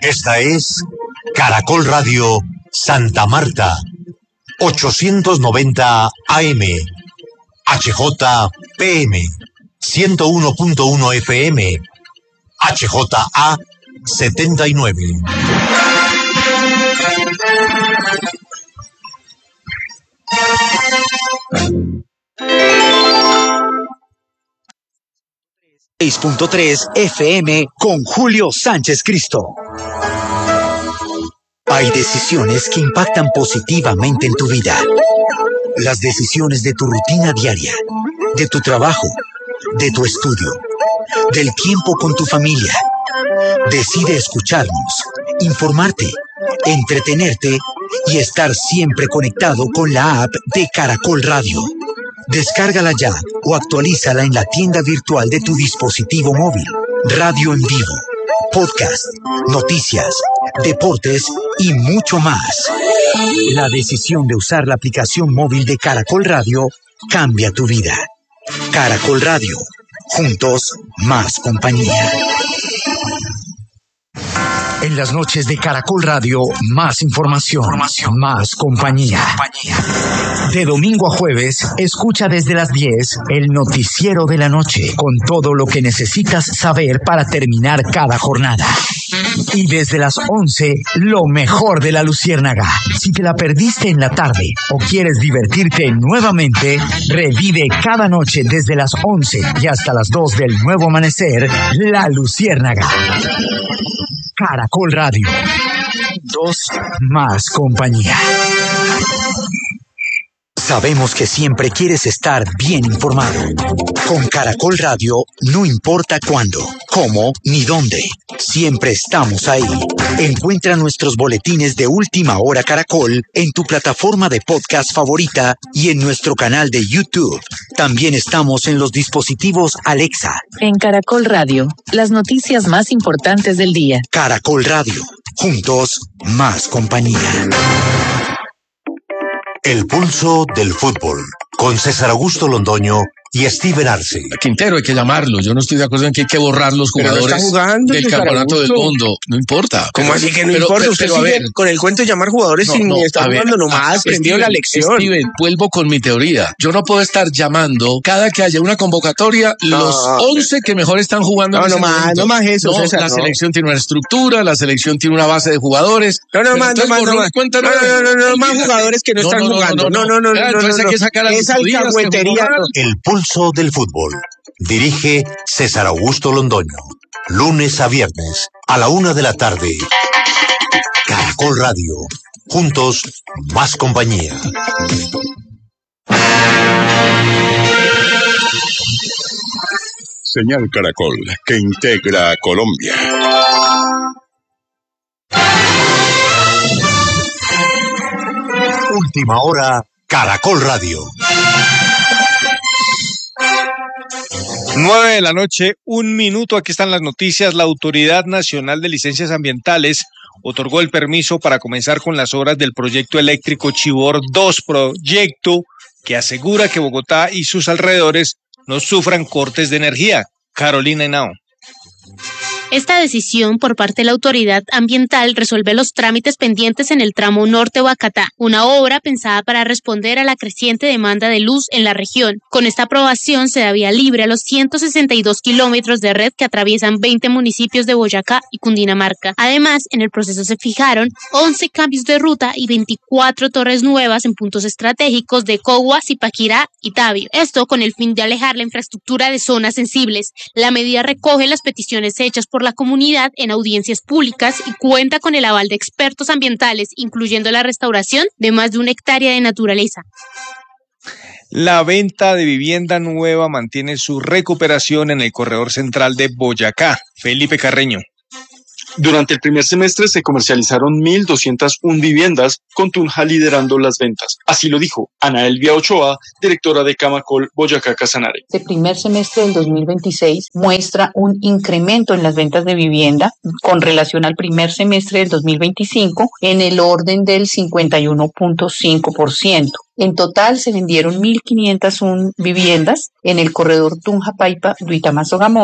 Esta es Caracol Radio Santa Marta, 890 AM, HJPM, 101.1 FM, HJA 79. .3 FM con Julio Sánchez Cristo. Hay decisiones que impactan positivamente en tu vida. Las decisiones de tu rutina diaria, de tu trabajo, de tu estudio, del tiempo con tu familia. Decide escucharnos, informarte, entretenerte y estar siempre conectado con la app de Caracol Radio. Descárgala ya o actualízala en la tienda virtual de tu dispositivo móvil. Radio en vivo, podcast, noticias, deportes y mucho más. La decisión de usar la aplicación móvil de Caracol Radio cambia tu vida. Caracol Radio, juntos más compañía. En las noches de Caracol Radio, más información, más compañía. De domingo a jueves, escucha desde las 10 el noticiero de la noche, con todo lo que necesitas saber para terminar cada jornada. Y desde las 11, lo mejor de la Luciérnaga. Si te la perdiste en la tarde o quieres divertirte nuevamente, revive cada noche desde las 11 y hasta las 2 del nuevo amanecer, La Luciérnaga. Caracol Radio. Dos más compañía. Sabemos que siempre quieres estar bien informado. Con Caracol Radio, no importa cuándo, cómo ni dónde, siempre estamos ahí. Encuentra nuestros boletines de Última Hora Caracol en tu plataforma de podcast favorita y en nuestro canal de YouTube. También estamos en los dispositivos Alexa. En Caracol Radio, las noticias más importantes del día. Caracol Radio, juntos más compañía. El pulso del fútbol, con César Augusto Londoño y Steven Arce. Quintero hay que llamarlo. Yo no estoy de acuerdo en que hay que borrar los jugadores del campeonato del mundo. No importa. ¿Cómo así que no importa? Usted sigue con el cuento de llamar jugadores sin estar jugando nomás. Aprendió la lección. Steven, vuelvo con mi teoría. Yo no puedo estar llamando cada que haya una convocatoria los 11 que mejor están jugando. No más eso, César. La selección tiene una estructura, la selección tiene una base de jugadores. No más jugadores que no están jugando. No. Entonces hay que sacar a esa alcahuetería. El pulso del fútbol. Dirige César Augusto Londoño. Lunes a viernes a la 1 de la tarde. Caracol Radio. Juntos, más compañía. Señal Caracol, que integra a Colombia. Última hora, Caracol Radio. 9 de la noche, 1 minuto. Aquí están las noticias. La Autoridad Nacional de Licencias Ambientales otorgó el permiso para comenzar con las obras del proyecto eléctrico Chivor 2, proyecto que asegura que Bogotá y sus alrededores no sufran cortes de energía. Carolina Henao. Esta decisión por parte de la autoridad ambiental resuelve los trámites pendientes en el tramo norte Boacatá, una obra pensada para responder a la creciente demanda de luz en la región. Con esta aprobación se da vía libre a los 162 kilómetros de red que atraviesan 20 municipios de Boyacá y Cundinamarca. Además, en el proceso se fijaron 11 cambios de ruta y 24 torres nuevas en puntos estratégicos de Cogua, Zipaquirá y Tabio. Esto con el fin de alejar la infraestructura de zonas sensibles. La medida recoge las peticiones hechas por la comunidad en audiencias públicas y cuenta con el aval de expertos ambientales, incluyendo la restauración de más de 1 hectárea de naturaleza. La venta de vivienda nueva mantiene su recuperación en el corredor central de Boyacá. Felipe Carreño. Durante el primer semestre se comercializaron 1.201 viviendas, con Tunja liderando las ventas. Así lo dijo Ana Elvia Ochoa, directora de Camacol Boyacá Casanare. El primer semestre del 2026 muestra un incremento en las ventas de vivienda con relación al primer semestre del 2025 en el orden del 51.5%. En total se vendieron 1.501 viviendas en el corredor Tunja-Paipa-Duitama-Sogamoso,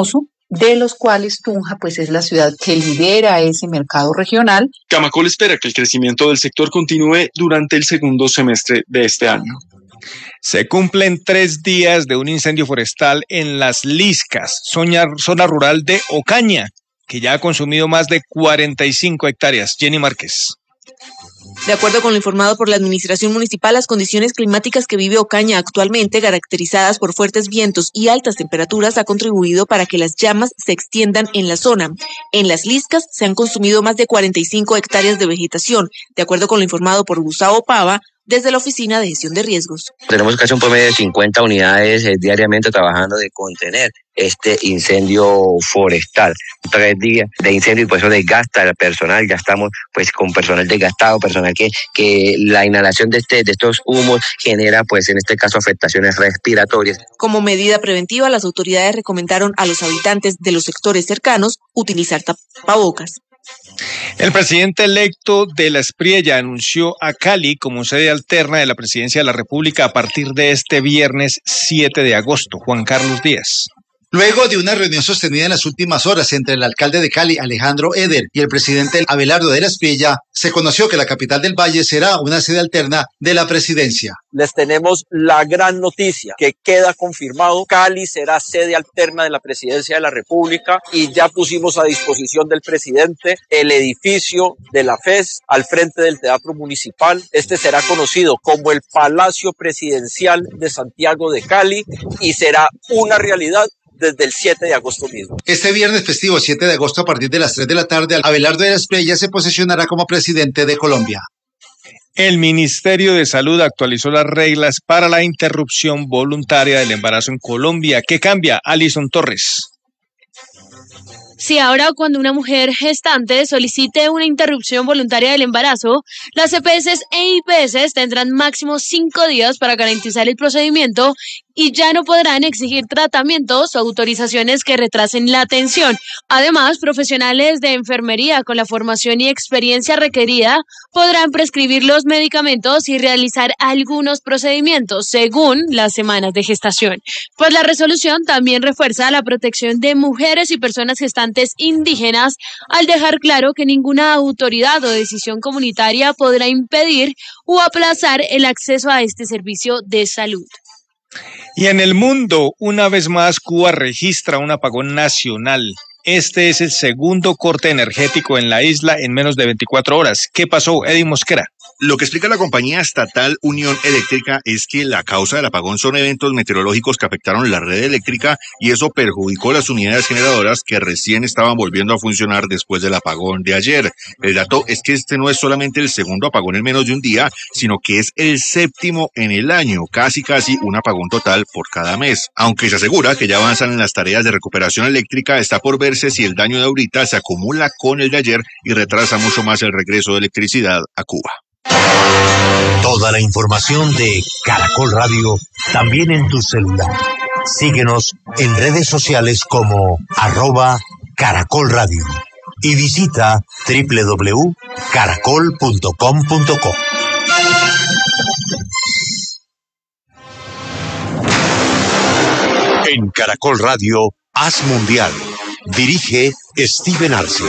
de los cuales Tunja pues es la ciudad que lidera ese mercado regional. Camacol espera que el crecimiento del sector continúe durante el segundo semestre de este año. Se cumplen 3 días de un incendio forestal en Las Liscas, zona rural de Ocaña, que ya ha consumido más de 45 hectáreas. Jenny Márquez. De acuerdo con lo informado por la administración municipal, las condiciones climáticas que vive Ocaña actualmente, caracterizadas por fuertes vientos y altas temperaturas, ha contribuido para que las llamas se extiendan en la zona. En Las Liscas se han consumido más de 45 hectáreas de vegetación, de acuerdo con lo informado por Gustavo Pava, desde la Oficina de Gestión de Riesgos. Tenemos casi un promedio de 50 unidades diariamente trabajando de contener este incendio forestal. 3 días de incendio y por eso desgasta el personal. Ya estamos pues con personal desgastado, personal que la inhalación de estos humos genera pues en este caso afectaciones respiratorias. Como medida preventiva, las autoridades recomendaron a los habitantes de los sectores cercanos utilizar tapabocas. El presidente electo de la Espriella anunció a Cali como sede alterna de la presidencia de la República a partir de este viernes 7 de agosto. Juan Carlos Díaz. Luego de una reunión sostenida en las últimas horas entre el alcalde de Cali, Alejandro Eder, y el presidente Abelardo de la Espriella, se conoció que la capital del Valle será una sede alterna de la presidencia. Les tenemos la gran noticia que queda confirmado. Cali será sede alterna de la presidencia de la República y ya pusimos a disposición del presidente el edificio de la FES al frente del Teatro Municipal. Este será conocido como el Palacio Presidencial de Santiago de Cali y será una realidad desde el 7 de agosto mismo. Este viernes festivo 7 de agosto a partir de las 3 de la tarde, Abelardo de la Espriella se posesionará como presidente de Colombia. El Ministerio de Salud actualizó las reglas para la interrupción voluntaria del embarazo en Colombia. ¿Qué cambia? Alison Torres. Si ahora cuando una mujer gestante solicite una interrupción voluntaria del embarazo, las EPS e IPS tendrán máximo 5 días para garantizar el procedimiento y ya no podrán exigir tratamientos o autorizaciones que retrasen la atención. Además, profesionales de enfermería con la formación y experiencia requerida podrán prescribir los medicamentos y realizar algunos procedimientos según las semanas de gestación. Pues la resolución también refuerza la protección de mujeres y personas gestantes indígenas al dejar claro que ninguna autoridad o decisión comunitaria podrá impedir o aplazar el acceso a este servicio de salud. Y en el mundo, una vez más, Cuba registra un apagón nacional. Este es el segundo corte energético en la isla en menos de 24 horas. ¿Qué pasó, Eddie Mosquera? Lo que explica la compañía estatal Unión Eléctrica es que la causa del apagón son eventos meteorológicos que afectaron la red eléctrica y eso perjudicó las unidades generadoras que recién estaban volviendo a funcionar después del apagón de ayer. El dato es que este no es solamente el segundo apagón en menos de un día, sino que es el 7º en el año, casi un apagón total por cada mes. Aunque se asegura que ya avanzan en las tareas de recuperación eléctrica, está por verse si el daño de ahorita se acumula con el de ayer y retrasa mucho más el regreso de electricidad a Cuba. Toda la información de Caracol Radio también en tu celular. Síguenos en redes sociales como @Caracol Radio y visita www.caracol.com.co. En Caracol Radio, Haz Mundial. Dirige Steven Arce.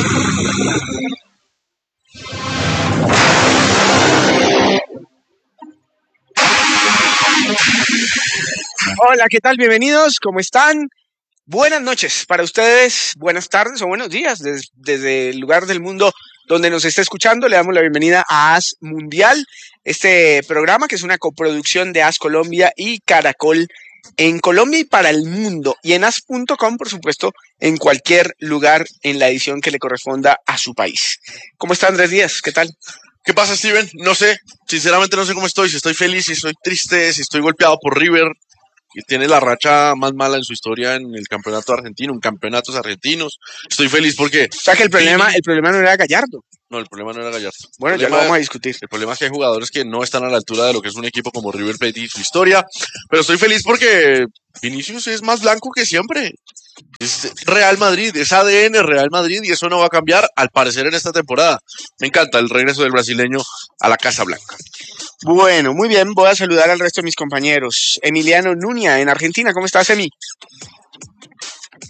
Hola, ¿qué tal? Bienvenidos, ¿cómo están? Buenas noches para ustedes, buenas tardes o buenos días desde el lugar del mundo donde nos está escuchando. Le damos la bienvenida a Haz Mundial, este programa que es una coproducción de Haz Colombia y Caracol en Colombia y para el mundo, y en haz.com, por supuesto, en cualquier lugar en la edición que le corresponda a su país. ¿Cómo está Andrés Díaz? ¿Qué tal? ¿Qué pasa, Steven? No sé, sinceramente no sé cómo estoy, si estoy feliz, si estoy triste, si estoy golpeado por River, que tiene la racha más mala en su historia en el campeonato argentino, en campeonatos argentinos. Estoy feliz porque... O sea que el problema no era Gallardo. No, el problema no era Gallardo. Bueno, ya lo vamos a discutir. El problema es que hay jugadores que no están a la altura de lo que es un equipo como River Plate y su historia, pero estoy feliz porque Vinicius es más blanco que siempre. Es Real Madrid, es ADN Real Madrid y eso no va a cambiar al parecer en esta temporada. Me encanta el regreso del brasileño a la Casa Blanca. Bueno, muy bien, voy a saludar al resto de mis compañeros. Emiliano Nuña en Argentina, ¿cómo estás, Emi?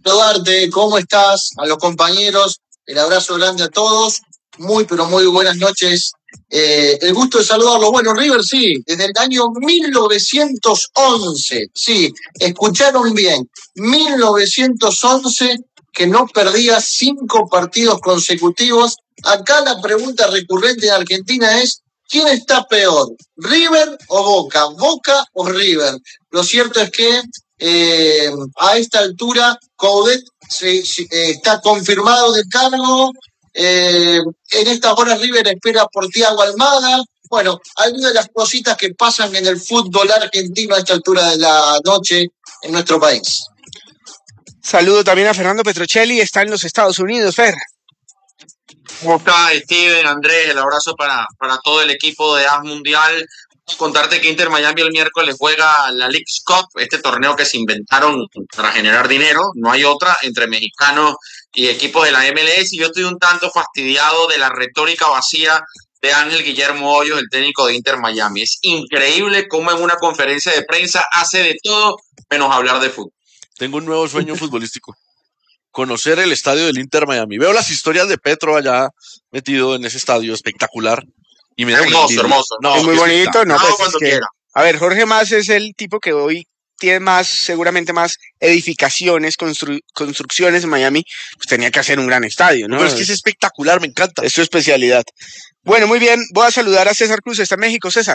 saludarte, ¿cómo estás? A los compañeros, el abrazo grande a todos, muy pero muy buenas noches. El gusto de saludarlos. Bueno, River sí, desde el año 1911, sí, escucharon bien, 1911, que no perdía 5 partidos consecutivos. Acá la pregunta recurrente en Argentina es, ¿quién está peor, River o Boca? ¿Boca o River? Lo cierto es que a esta altura Coudet está confirmado de cargo. En estas horas River espera por Thiago Almada. Bueno, algunas de las cositas que pasan en el fútbol argentino a esta altura de la noche en nuestro país. Saludo también a Fernando Petrocelli, está en los Estados Unidos, Fer. ¿Cómo está Steven, Andrés? El abrazo para todo el equipo de AS Mundial. Contarte que Inter Miami el miércoles juega la Leagues Cup, este torneo que se inventaron para generar dinero, no hay otra, entre mexicanos y equipos de la MLS, y yo estoy un tanto fastidiado de la retórica vacía de Ángel Guillermo Hoyos, el técnico de Inter Miami. Es increíble cómo en una conferencia de prensa hace de todo menos hablar de fútbol. Tengo un nuevo sueño futbolístico. Conocer el estadio del Inter Miami. Veo las historias de Petro allá metido en ese estadio espectacular. Y me da hermoso. No, es muy bonito. No, pues cuando quiera. A ver, Jorge Mas es el tipo que hoy tiene seguramente más edificaciones, construcciones en Miami. Pues tenía que hacer un gran estadio, ¿no? Pero es que es espectacular, me encanta. Es su especialidad. Bueno, muy bien. Voy a saludar a César Cruz. Está en México, César.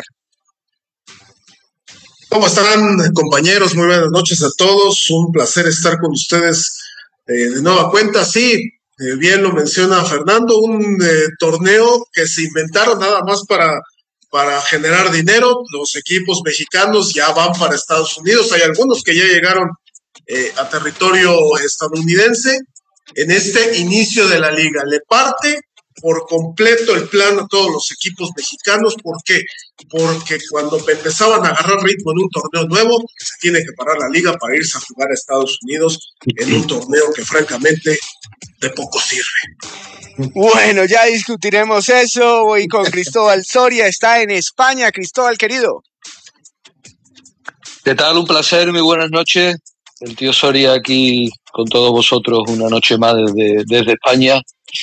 ¿Cómo están, compañeros? Muy buenas noches a todos. Un placer estar con ustedes de nueva cuenta. Sí, bien lo menciona Fernando, un torneo que se inventaron nada más para generar dinero. Los equipos mexicanos ya van para Estados Unidos. Hay algunos que ya llegaron a territorio estadounidense. En este inicio de la liga le parte por completo el plan a todos los equipos mexicanos. ¿Por qué? Porque cuando empezaban a agarrar ritmo en un torneo nuevo, se tiene que parar la liga para irse a jugar a Estados Unidos en un torneo que francamente de poco sirve. Bueno, ya discutiremos eso. Voy con Cristóbal Soria, está en España. Cristóbal, querido. ¿Qué tal? Un placer, muy buenas noches. El tío Soria aquí con todos vosotros una noche más desde España.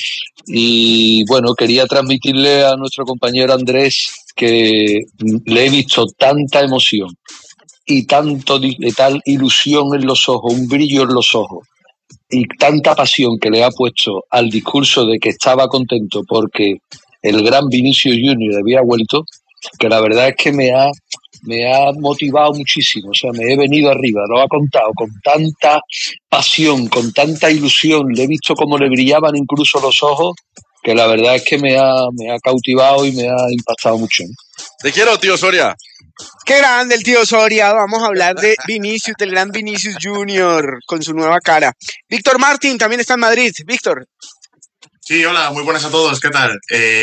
Y bueno, quería transmitirle a nuestro compañero Andrés que le he visto tanta emoción y tal ilusión en los ojos, un brillo en los ojos y tanta pasión que le ha puesto al discurso de que estaba contento porque el gran Vinicius Junior había vuelto, que la verdad es que me ha motivado muchísimo. O sea, me he venido arriba, lo ha contado con tanta pasión, con tanta ilusión, le he visto cómo le brillaban incluso los ojos, que la verdad es que me ha cautivado y me ha impactado mucho. Te quiero, tío Soria. Qué grande el tío Soria. Vamos a hablar de Vinicius, del gran Vinicius Junior, con su nueva cara. Víctor Martín también está en Madrid. Víctor. Sí, hola, muy buenas a todos, ¿qué tal?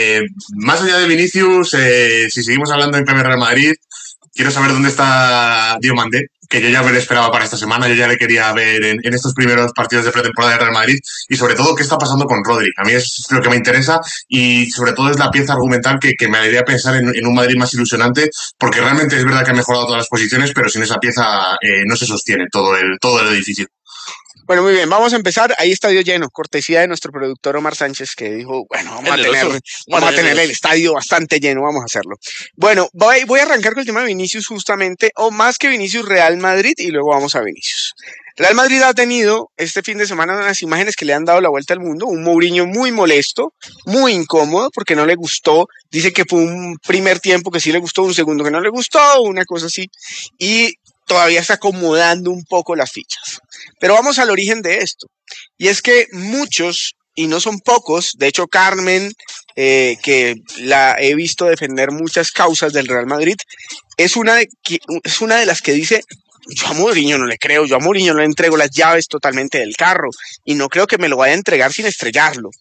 Más allá de Vinicius, si seguimos hablando en Real Madrid, quiero saber dónde está Diomandé, que yo ya me lo esperaba para esta semana, yo ya le quería ver en estos primeros partidos de pretemporada de Real Madrid, y sobre todo qué está pasando con Rodri. A mí es lo que me interesa y sobre todo es la pieza argumental que me haría pensar en un Madrid más ilusionante, porque realmente es verdad que ha mejorado todas las posiciones, pero sin esa pieza no se sostiene todo el edificio. Bueno, muy bien, vamos a empezar. Ahí estadio lleno, cortesía de nuestro productor Omar Sánchez, que dijo, bueno, vamos a tener el estadio bastante lleno, vamos a hacerlo. Bueno, voy a arrancar con el tema de Vinicius justamente, o más que Vinicius, Real Madrid, y luego vamos a Vinicius. Real Madrid ha tenido este fin de semana unas imágenes que le han dado la vuelta al mundo, un Mourinho muy molesto, muy incómodo, porque no le gustó, dice que fue un primer tiempo que sí le gustó, un segundo que no le gustó, una cosa así, y todavía está acomodando un poco las fichas. Pero vamos al origen de esto. Y es que muchos, y no son pocos, de hecho Carmen, que la he visto defender muchas causas del Real Madrid, es una de las que dice, yo a Mourinho no le creo, yo a Mourinho no le entrego las llaves totalmente del carro, y no creo que me lo vaya a entregar sin estrellarlo.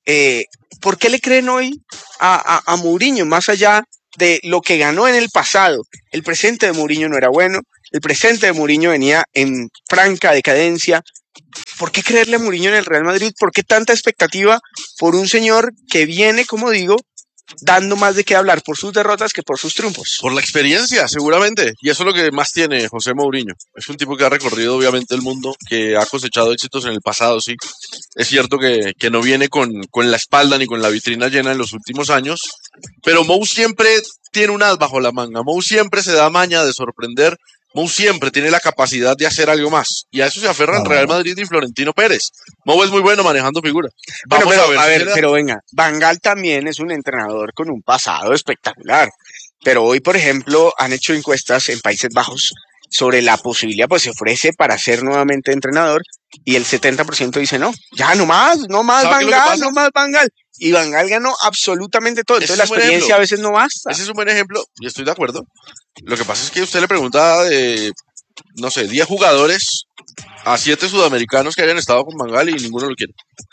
¿Por qué le creen hoy a Mourinho, más allá de lo que ganó en el pasado? El presente de Mourinho no era bueno, el presente de Mourinho venía en franca decadencia. ¿Por qué creerle a Mourinho en el Real Madrid? ¿Por qué tanta expectativa por un señor que viene, como digo, dando más de qué hablar por sus derrotas que por sus triunfos. Por la experiencia, seguramente. Y eso es lo que más tiene José Mourinho. Es un tipo que ha recorrido obviamente el mundo, que ha cosechado éxitos en el pasado, sí. Es cierto que no viene con la espalda ni con la vitrina llena en los últimos años, pero Mou siempre tiene un as bajo la manga. Mou siempre se da maña de sorprender. Mou siempre tiene la capacidad de hacer algo más. Y a eso se aferran Real Madrid y Florentino Pérez. Mou es muy bueno manejando figuras. Bueno, pero venga, Van Gaal también es un entrenador con un pasado espectacular. Pero hoy, por ejemplo, han hecho encuestas en Países Bajos sobre la posibilidad, pues se ofrece para ser nuevamente entrenador y el 70% dice no, ya no más Van Gaal, no más Van Gaal. Y Van Gaal ganó absolutamente todo. Entonces la experiencia a veces no basta. Ese es un buen ejemplo y estoy de acuerdo. Lo que pasa es que usted le pregunta de, no sé, 10 jugadores a 7 sudamericanos que hayan estado con Van Gaal y ninguno lo quiere.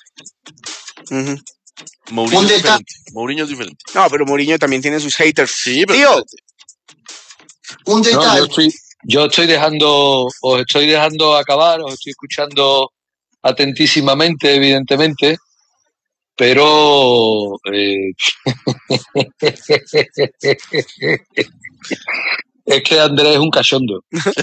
Mourinho es diferente. No, pero Mourinho también tiene sus haters. Sí, pero tío. Un detalle. No, yo os estoy dejando acabar, os estoy escuchando atentísimamente, evidentemente, pero es que Andrés es un cachondo.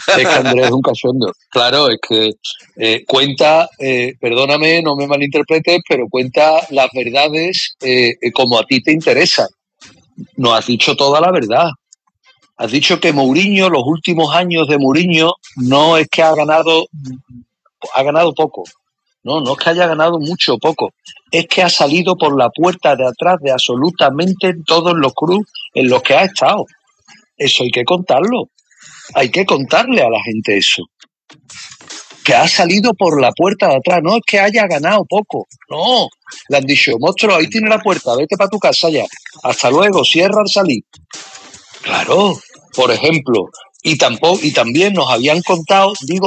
Claro, es que cuenta, perdóname, no me malinterpretes, pero cuenta las verdades como a ti te interesan. No has dicho toda la verdad. Has dicho que Mourinho, los últimos años de Mourinho, no es que ha ganado poco. No es que haya ganado mucho o poco. Es que ha salido por la puerta de atrás de absolutamente todos los clubes en los que ha estado. Eso hay que contarlo. Hay que contarle a la gente eso. Que ha salido por la puerta de atrás. No es que haya ganado poco. No. Le han dicho, monstruo, ahí tiene la puerta, vete para tu casa ya. Hasta luego, cierra al salir. Claro, por ejemplo. Y también nos habían contado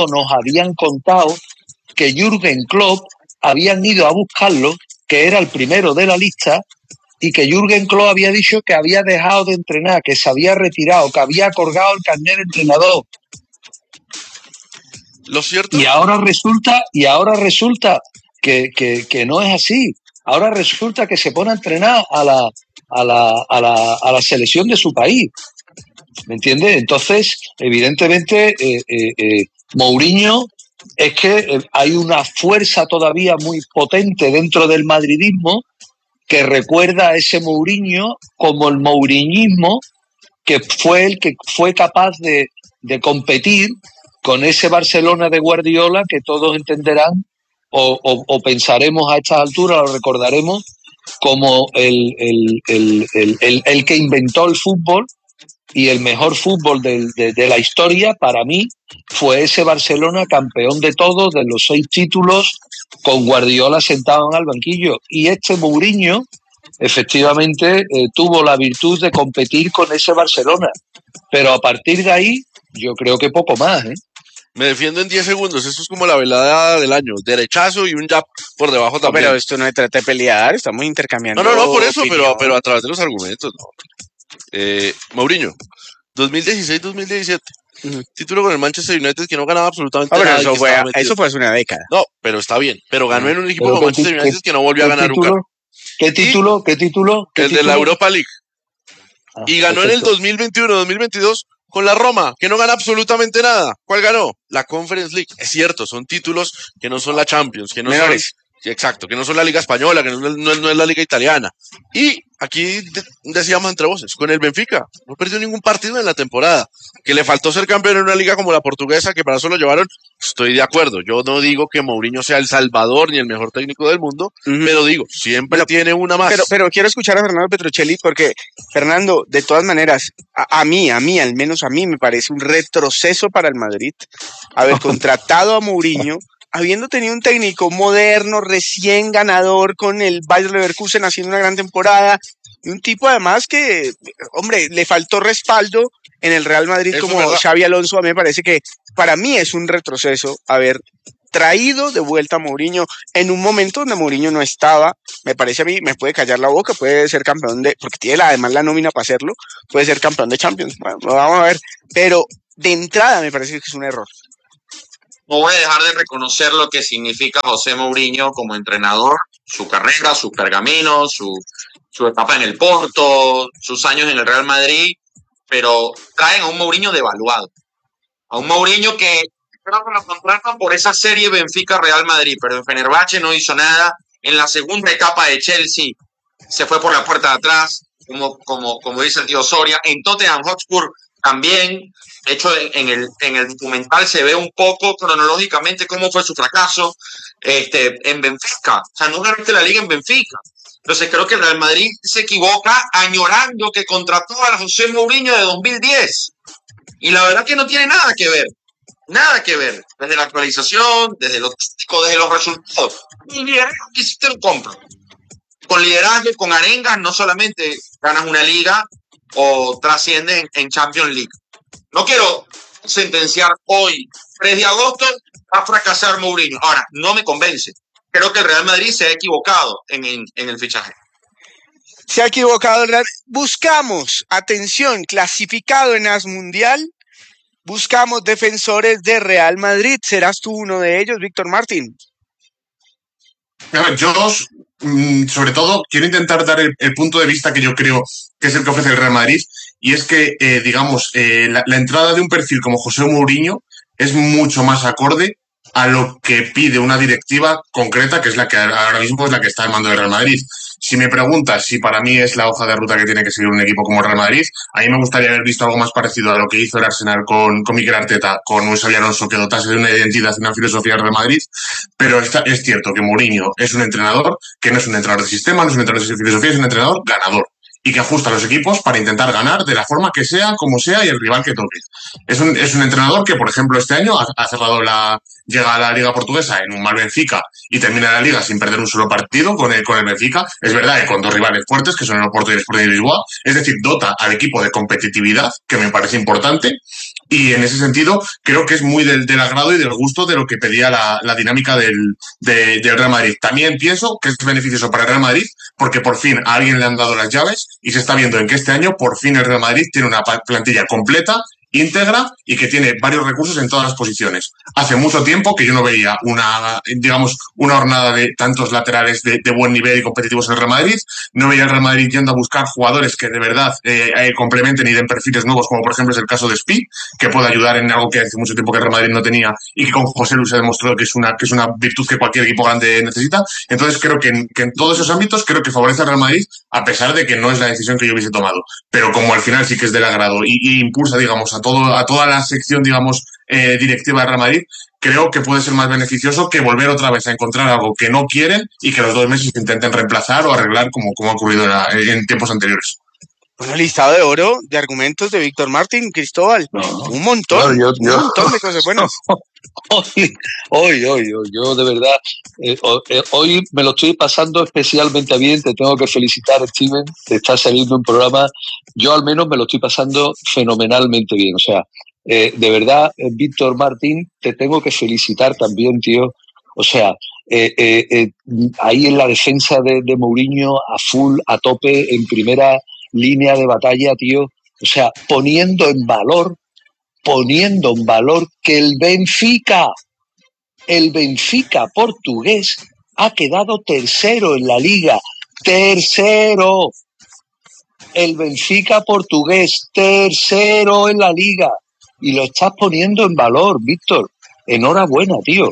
que Jürgen Klopp habían ido a buscarlo, que era el primero de la lista, y que Jürgen Klopp había dicho que había dejado de entrenar, que se había retirado, que había colgado el carnet de entrenador. Lo cierto. Y ahora resulta que no es así. Ahora resulta que se pone a entrenar a la selección de su país. ¿Me entiendes? Entonces, evidentemente, Mourinho, es que hay una fuerza todavía muy potente dentro del madridismo que recuerda a ese Mourinho como el mouriñismo, que fue el que fue capaz de competir con ese Barcelona de Guardiola que todos entenderán o pensaremos a estas alturas, lo recordaremos como el que inventó el fútbol. Y el mejor fútbol de la historia, para mí, fue ese Barcelona campeón de todo, de los 6 títulos, con Guardiola sentado en el banquillo. Y este Mourinho, efectivamente, tuvo la virtud de competir con ese Barcelona. Pero a partir de ahí, yo creo que poco más, ¿eh? Me defiendo en 10 segundos. Esto es como la velada del año. Derechazo y un jab por debajo también. Pero esto no se trata de pelear, estamos intercambiando. No, por eso, pero a través de los argumentos, no. Mourinho, 2016-2017. Título con el Manchester United que no ganaba absolutamente nada. Eso fue hace una década. No, pero está bien. Pero ganó en un equipo como Manchester United que no volvió a ganar nunca. ¿Qué título? El de la Europa League. Y ganó en el 2021-2022 con la Roma, que no gana absolutamente nada. ¿Cuál ganó? La Conference League. Es cierto, son títulos que no son la Champions, que no menores. Exacto, que no son la Liga Española, que no es la Liga Italiana. Y aquí decíamos entre voces, con el Benfica, no perdió ningún partido en la temporada. Que le faltó ser campeón en una liga como la portuguesa, que para eso lo llevaron, estoy de acuerdo. Yo no digo que Mourinho sea el salvador ni el mejor técnico del mundo, pero digo, siempre tiene una más. Pero quiero escuchar a Fernando Petrocelli, porque, Fernando, de todas maneras, al menos a mí, me parece un retroceso para el Madrid haber contratado a Mourinho, habiendo tenido un técnico moderno, recién ganador con el Bayer Leverkusen haciendo una gran temporada, y un tipo además que, hombre, le faltó respaldo en el Real Madrid. Eso como Xavi Alonso. A mí me parece que para mí es un retroceso haber traído de vuelta a Mourinho en un momento donde Mourinho no estaba. Me parece a mí, me puede callar la boca, puede ser campeón porque tiene además la nómina para hacerlo, puede ser campeón de Champions. Bueno, vamos a ver, pero de entrada me parece que es un error. no voy a dejar de reconocer lo que significa José Mourinho como entrenador, su carrera, sus pergaminos, su etapa en el Porto, sus años en el Real Madrid, pero traen a un Mourinho devaluado, a un Mourinho que creo que lo contratan por esa serie Benfica-Real Madrid, pero en Fenerbahce no hizo nada. En la segunda etapa de Chelsea se fue por la puerta de atrás, como dice el tío Soria. En Tottenham Hotspur también. De hecho, en el documental se ve un poco cronológicamente cómo fue su fracaso en Benfica. O sea, no ganaste la liga en Benfica. Entonces creo que el Real Madrid se equivoca añorando que contrató a José Mourinho de 2010. Y la verdad que no tiene nada que ver. Nada que ver. Desde la actualización, desde lo táctico, desde los resultados. Y liderazgo que sí te lo compro. Con liderazgo, con arengas, no solamente ganas una liga o trasciendes en Champions League. No quiero sentenciar hoy, 3 de agosto, va a fracasar Mourinho. Ahora, no me convence. Creo que el Real Madrid se ha equivocado en el fichaje. Se ha equivocado el Real. Buscamos, atención, clasificado en AS Mundial, buscamos defensores de Real Madrid. ¿Serás tú uno de ellos, Víctor Martín? A ver, yo sobre todo quiero intentar dar el punto de vista que yo creo que es el que ofrece el Real Madrid, y es que, la entrada de un perfil como José Mourinho es mucho más acorde a lo que pide una directiva concreta, que es la que ahora mismo es la que está al mando del Real Madrid. Si me preguntas si para mí es la hoja de ruta que tiene que seguir un equipo como el Real Madrid, a mí me gustaría haber visto algo más parecido a lo que hizo el Arsenal con Mikel Arteta, con Luis Xabi Alonso, que dotase de una identidad y una filosofía del Real Madrid, pero es cierto que Mourinho es un entrenador que no es un entrenador de sistema, no es un entrenador de filosofía, es un entrenador ganador y que ajusta a los equipos para intentar ganar de la forma que sea, como sea y el rival que toque. Es un entrenador que, por ejemplo, este año ha cerrado llega a la Liga Portuguesa en un mal Benfica y termina la Liga sin perder un solo partido con el Benfica. Es verdad que con 2 rivales fuertes, que son el Oporto y el Sporting de Lisboa. Es decir, dota al equipo de competitividad, que me parece importante. Y en ese sentido, creo que es muy del agrado y del gusto de lo que pedía la dinámica del Real Madrid. También pienso que es beneficioso para el Real Madrid porque por fin a alguien le han dado las llaves y se está viendo en que este año por fin el Real Madrid tiene una plantilla completa, íntegra y que tiene varios recursos en todas las posiciones. Hace mucho tiempo que yo no veía una hornada de tantos laterales de buen nivel y competitivos en el Real Madrid. No veía el Real Madrid yendo a buscar jugadores que de verdad complementen y den perfiles nuevos, como por ejemplo es el caso de Speed, que puede ayudar en algo que hace mucho tiempo que el Real Madrid no tenía y que con José Luis ha demostrado que es una virtud que cualquier equipo grande necesita. Entonces creo que en todos esos ámbitos creo que favorece al Real Madrid, a pesar de que no es la decisión que yo hubiese tomado. Pero como al final sí que es del agrado y impulsa, digamos, a toda la sección, digamos, directiva de Real Madrid, creo que puede ser más beneficioso que volver otra vez a encontrar algo que no quieren y que los 2 meses intenten reemplazar o arreglar como ha ocurrido en tiempos anteriores. Bueno, listado de oro de argumentos de Víctor Martín, Cristóbal. Un montón, un montón de cosas buenas. Hoy, yo de verdad, hoy me lo estoy pasando especialmente bien. Te tengo que felicitar, Steven, te está saliendo un programa. Yo al menos me lo estoy pasando fenomenalmente bien. O sea, de verdad, Víctor Martín, te tengo que felicitar también, tío. O sea, ahí en la defensa de Mourinho, a full, a tope, en primera línea de batalla, tío. O sea, poniendo en valor que el Benfica portugués ha quedado tercero en la liga. ¡Tercero! El Benfica portugués, tercero en la liga. Y lo estás poniendo en valor, Víctor. Enhorabuena, tío.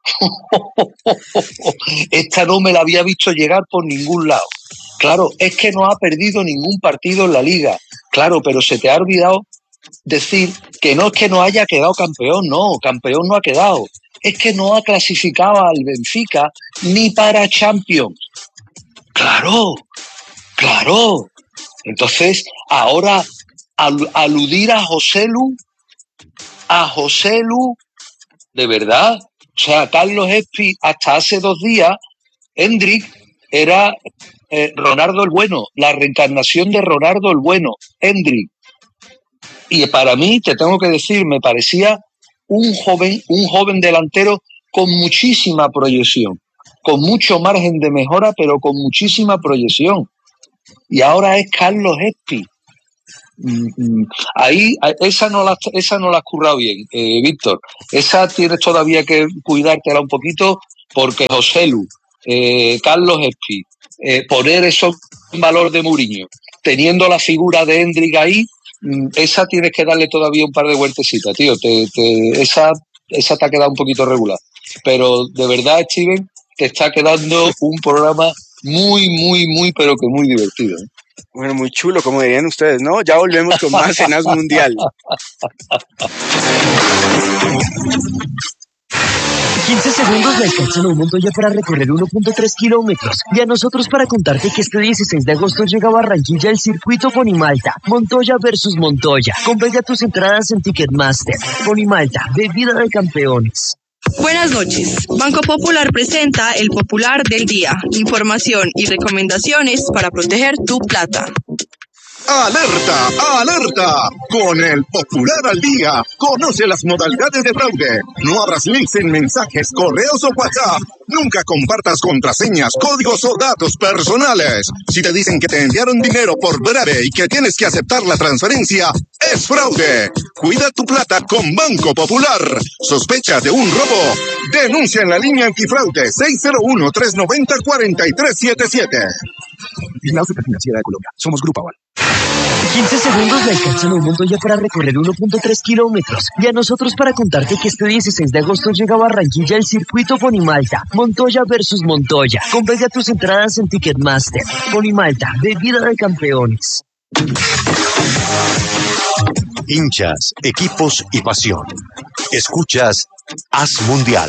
Esta no me la había visto llegar por ningún lado. Claro, es que no ha perdido ningún partido en la liga. Claro, pero se te ha olvidado decir que no es que no haya quedado campeón. No, campeón no ha quedado. Es que no ha clasificado al Benfica ni para Champions. Claro. Entonces, ahora aludir a José Lu, de verdad. O sea, Carlos Espi, hasta hace 2 días, Hendrik era Ronaldo el Bueno, la reencarnación de Ronaldo el Bueno, Hendrik. Y para mí, te tengo que decir, me parecía un joven delantero con muchísima proyección, con mucho margen de mejora, pero con muchísima proyección. Y ahora es Carlos Espi. Ahí, esa no la has currado bien, Víctor. Esa tienes todavía que cuidártela un poquito, porque Joselu, Carlos Espi, poner eso en valor de Mourinho, teniendo la figura de Hendrik ahí, esa tienes que darle todavía un par de vueltecitas, tío. Esa te ha quedado un poquito regular. Pero de verdad, Steven, te está quedando un programa muy, pero que muy divertido. Bueno, muy chulo, como dirían ustedes, ¿no? Ya volvemos con más en As Mundial. 15 segundos le alcanzan a un Montoya para recorrer 1.3 kilómetros. Y a nosotros para contarte que este 16 de agosto llega a Barranquilla el circuito Ponimalta. Montoya versus Montoya. Convence tus entradas en Ticketmaster. Ponimalta, bebida de campeones. Buenas noches. Banco Popular presenta el Popular del Día. Información y recomendaciones para proteger tu plata. ¡Alerta! ¡Alerta! Con el Popular al Día, conoce las modalidades de fraude. No abras links en mensajes, correos o WhatsApp. Nunca compartas contraseñas, códigos o datos personales. Si te dicen que te enviaron dinero por breve y que tienes que aceptar la transferencia, es fraude. Cuida tu plata con Banco Popular. ¿Sospechas de un robo? Denuncia en la línea antifraude 601-390-4377. Vigilado Superfinanciera de Colombia. Somos Grupo Aval. 15 segundos le alcanzan a un Montoya para recorrer 1.3 kilómetros. Y a nosotros para contarte que este 16 de agosto llega a Barranquilla el circuito Ponimalta. Montoya versus Montoya. Convence tus entradas en Ticketmaster. Ponimalta, bebida de campeones. Hinchas, equipos y pasión. Escuchas As Mundial.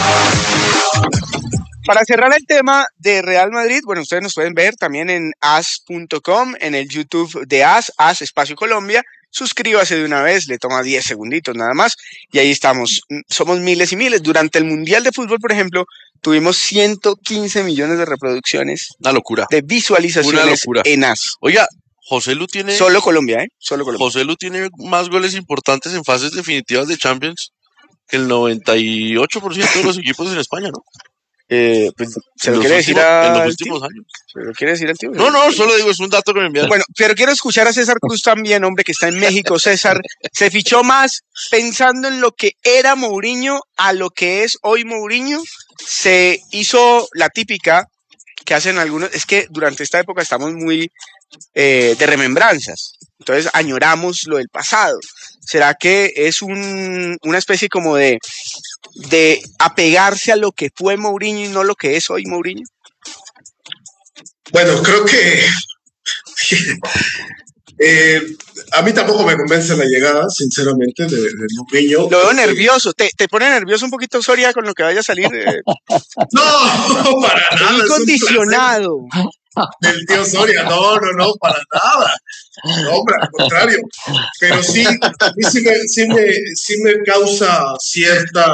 Para cerrar el tema de Real Madrid, bueno, ustedes nos pueden ver también en as.com, en el YouTube de As Espacio Colombia. Suscríbase de una vez, le toma 10 segunditos nada más y ahí estamos. Somos miles y miles. Durante el Mundial de Fútbol, por ejemplo, tuvimos 115 millones de reproducciones. Una locura. De visualizaciones en As. Oiga, José Lu tiene... Solo Colombia, ¿eh? Solo Colombia. José Lu tiene más goles importantes en fases definitivas de Champions que el 98% de los equipos en España, ¿no? Pues se lo quiere decir en los últimos años. ¿Se lo quiere decir al tío? No, solo digo, es un dato que me enviaron. Bueno, pero quiero escuchar a César Cruz también, hombre, que está en México. César, se fichó más pensando en lo que era Mourinho a lo que es hoy Mourinho. Se hizo la típica que hacen algunos, es que durante esta época estamos muy de remembranzas, entonces añoramos lo del pasado. ¿Será que es una especie como de apegarse a lo que fue Mourinho y no lo que es hoy Mourinho? Bueno, creo que a mí tampoco me convence la llegada, sinceramente, de Mourinho. Lo veo nervioso. ¿Te pone nervioso un poquito, Soria, con lo que vaya a salir? No, para nada. Muy condicionado. Del tío Soria, no, para nada. No, hombre, al contrario. Pero sí, a mí sí me causa cierta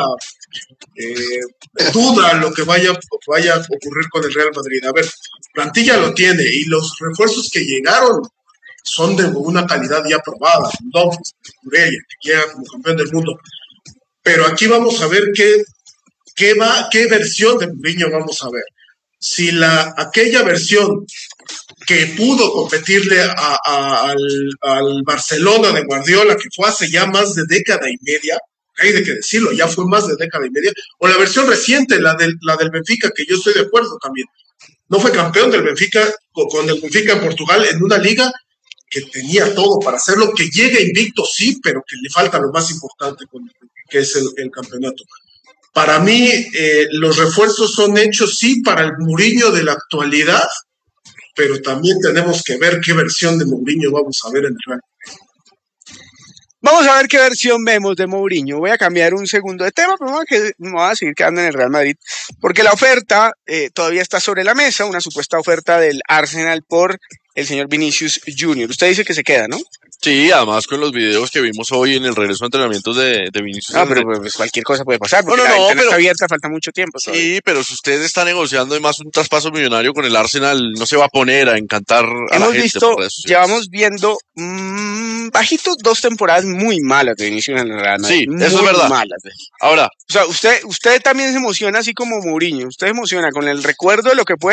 duda lo que vaya a ocurrir con el Real Madrid. A ver, plantilla lo tiene y los refuerzos que llegaron son de una calidad ya probada. Dumfries, Cucurella, que llega como campeón del mundo. Pero aquí vamos a ver qué versión de Mourinho vamos a ver. Si aquella versión que pudo competirle al Barcelona de Guardiola, que fue hace ya más de década y media, hay de que decirlo, ya fue más de década y media, o la versión reciente, la del Benfica, que yo estoy de acuerdo también. No fue campeón del Benfica con el Benfica en Portugal en una liga que tenía todo para hacerlo, que llega invicto, sí, pero que le falta lo más importante, que es el campeonato. Para mí, los refuerzos son hechos, sí, para el Mourinho de la actualidad, pero también tenemos que ver qué versión de Mourinho vamos a ver en el Real Madrid. Vamos a ver qué versión vemos de Mourinho. Voy a cambiar un segundo de tema, pero me voy a seguir quedando en el Real Madrid, porque la oferta todavía está sobre la mesa, una supuesta oferta del Arsenal por el señor Vinicius Junior. Usted dice que se queda, ¿no? Sí, además con los videos que vimos hoy en el regreso a entrenamientos de Vinicius. Ah, pero pues cualquier cosa puede pasar, porque la ventana está abierta, falta mucho tiempo. Sí, pero si usted está negociando además un traspaso millonario con el Arsenal, no se va a poner a encantar a la gente. Llevamos viendo bajitos 2 temporadas muy malas de Vinicius en el Real Madrid. Sí, eso es verdad. Malas. Ahora, o sea, usted también se emociona así como Mourinho. ¿Usted se emociona con el recuerdo de lo que fue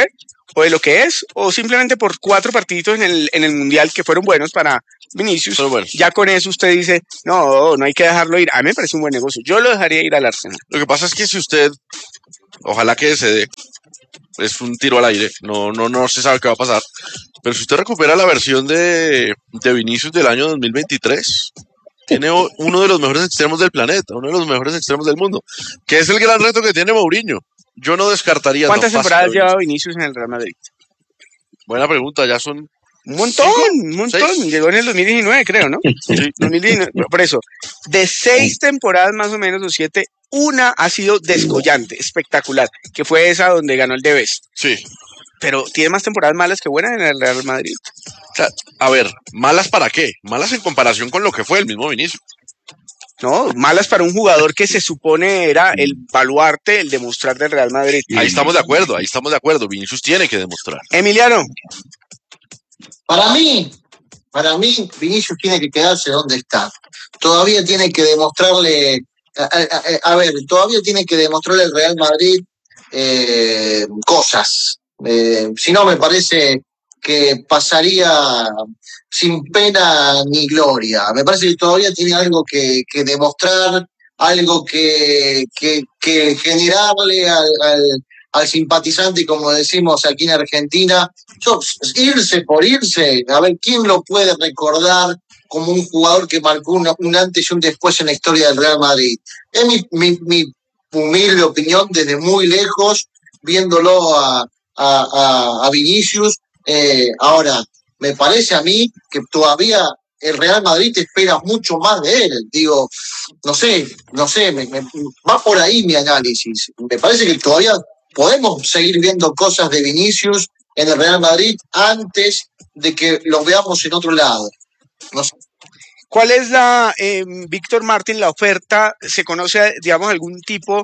o de lo que es, o simplemente por 4 partiditos en el Mundial que fueron buenos para Vinicius, ya con eso usted dice, no hay que dejarlo ir? A mí me parece un buen negocio, yo lo dejaría ir al Arsenal. Lo que pasa es que si usted, ojalá que se dé, es un tiro al aire, no se sabe qué va a pasar, pero si usted recupera la versión de Vinicius del año 2023, tiene uno de los mejores extremos del planeta, uno de los mejores extremos del mundo, que es el gran reto que tiene Mourinho. Yo no descartaría. ¿Cuántas temporadas lleva Vinicius en el Real Madrid? Buena pregunta, ya son... Un montón. 6. Llegó en el 2019, creo, ¿no? Sí. 2019. Por eso, de 6 temporadas más o menos, o 7, una ha sido descollante, espectacular, que fue esa donde ganó el The Best. Sí. Pero tiene más temporadas malas que buenas en el Real Madrid. O sea, a ver, ¿malas para qué? Malas en comparación con lo que fue el mismo Vinicius. No, malas para un jugador que se supone era el baluarte, el demostrar del Real Madrid. Ahí estamos de acuerdo. Vinicius tiene que demostrar. Emiliano. Para mí, Vinicius tiene que quedarse donde está. Todavía tiene que demostrarle, todavía tiene que demostrarle al Real Madrid cosas. Si no, me parece que pasaría sin pena ni gloria. Me parece que todavía tiene algo que demostrar, algo que generarle al simpatizante, como decimos aquí en Argentina. Irse por irse, a ver, ¿quién lo puede recordar como un jugador que marcó un antes y un después en la historia del Real Madrid? Es mi humilde opinión desde muy lejos, viéndolo a Vinicius. Ahora, me parece a mí que todavía el Real Madrid espera mucho más de él. Digo, no sé, va por ahí mi análisis. Me parece que todavía podemos seguir viendo cosas de Vinicius en el Real Madrid antes de que lo veamos en otro lado. No sé. ¿Cuál es Víctor Martín, la oferta? ¿Se conoce, digamos, algún tipo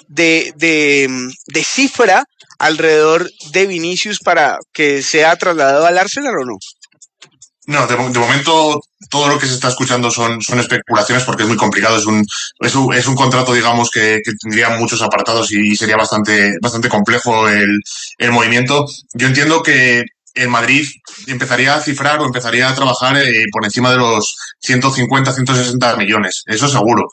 de cifra alrededor de Vinicius para que sea trasladado al Arsenal o no? No, de momento todo lo que se está escuchando son especulaciones, porque es muy complicado. Es un contrato, digamos, que tendría muchos apartados y sería bastante complejo el movimiento. Yo entiendo que el Madrid empezaría a cifrar o empezaría a trabajar por encima de los 150, 160 millones, eso seguro.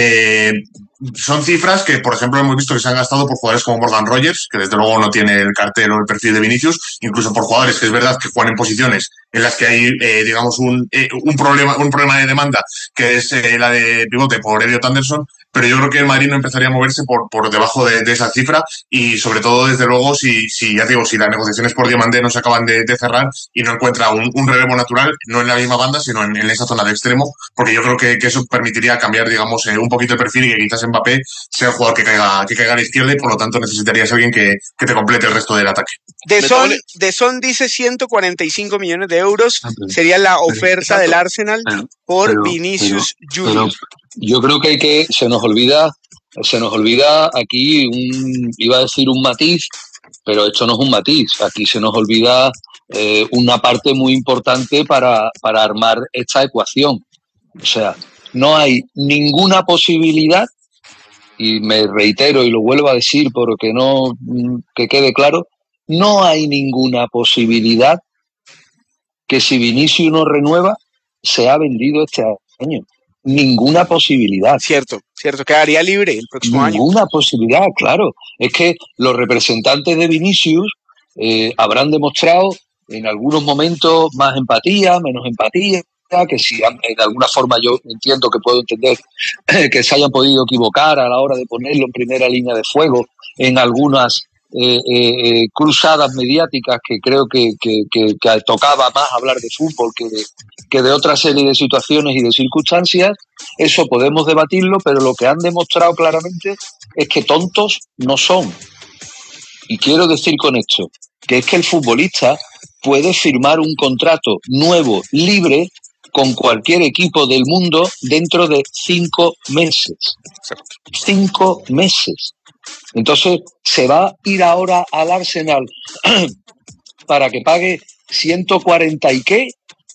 Son cifras que, por ejemplo, hemos visto que se han gastado por jugadores como Morgan Rogers, que desde luego no tiene el cartel o el perfil de Vinicius, incluso por jugadores que es verdad que juegan en posiciones en las que hay, digamos, un problema de demanda, que es la de pivote por Elliot Anderson, pero yo creo que el Madrid no empezaría a moverse por debajo de esa cifra, y sobre todo, desde luego, si las negociaciones por Diamandé no se acaban de cerrar y no encuentra un relevo natural, no en la misma banda, sino en esa zona de extremo, porque yo creo que eso permitiría cambiar, digamos, un poquito el perfil, y que quizás Mbappé sea el jugador que caiga a la izquierda, y por lo tanto necesitarías a alguien que te complete el resto del ataque. De Son dice 145 millones de euros, sería la oferta del Arsenal por Vinicius Junior. Yo creo que se nos olvida aquí iba a decir un matiz, pero esto no es un matiz. Aquí se nos olvida una parte muy importante para armar esta ecuación. O sea, no hay ninguna posibilidad, y me reitero y lo vuelvo a decir porque que quede claro, no hay ninguna posibilidad que si Vinicius no renueva sea vendido este año. Ninguna posibilidad. Cierto, quedaría libre el próximo año. Ninguna posibilidad, claro. Es que los representantes de Vinicius habrán demostrado en algunos momentos más empatía, menos empatía, que si de alguna forma yo entiendo que puedo entender que se hayan podido equivocar a la hora de ponerlo en primera línea de fuego en algunas cruzadas mediáticas que creo que tocaba más hablar de fútbol que de otra serie de situaciones y de circunstancias. Eso podemos debatirlo, pero lo que han demostrado claramente es que tontos no son. Y quiero decir con esto que es que el futbolista puede firmar un contrato nuevo, libre, con cualquier equipo del mundo dentro de 5 meses. 5 meses. Entonces, ¿se va a ir ahora al Arsenal para que pague 140 y qué?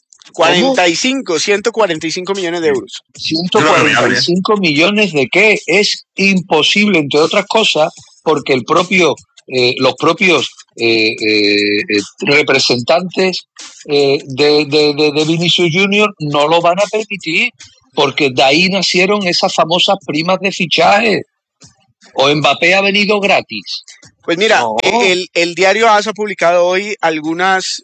145 millones de euros. 145 millones de qué? Es imposible, entre otras cosas, porque los propios representantes de Vinicius Junior no lo van a permitir, porque de ahí nacieron esas famosas primas de fichaje. ¿O Mbappé ha venido gratis? Pues mira, No. el diario AS ha publicado hoy algunos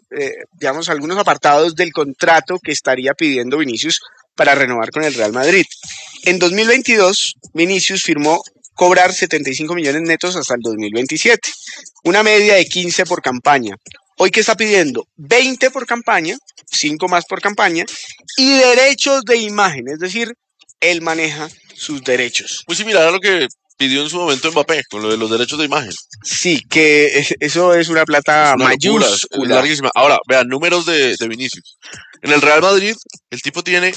apartados del contrato que estaría pidiendo Vinicius para renovar con el Real Madrid. En 2022, Vinicius firmó cobrar 75 millones netos hasta el 2027, una media de 15 por campaña. Hoy, ¿qué está pidiendo? 20 por campaña, 5 más por campaña, y derechos de imagen, es decir, él maneja sus derechos. Muy similar a lo que pidió en su momento Mbappé con lo de los derechos de imagen. Sí, que eso es una plata Es una locura, es mayúscula. larguísima. Ahora, vean, números de Vinicius. En el Real Madrid, el tipo tiene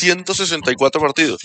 364 partidos,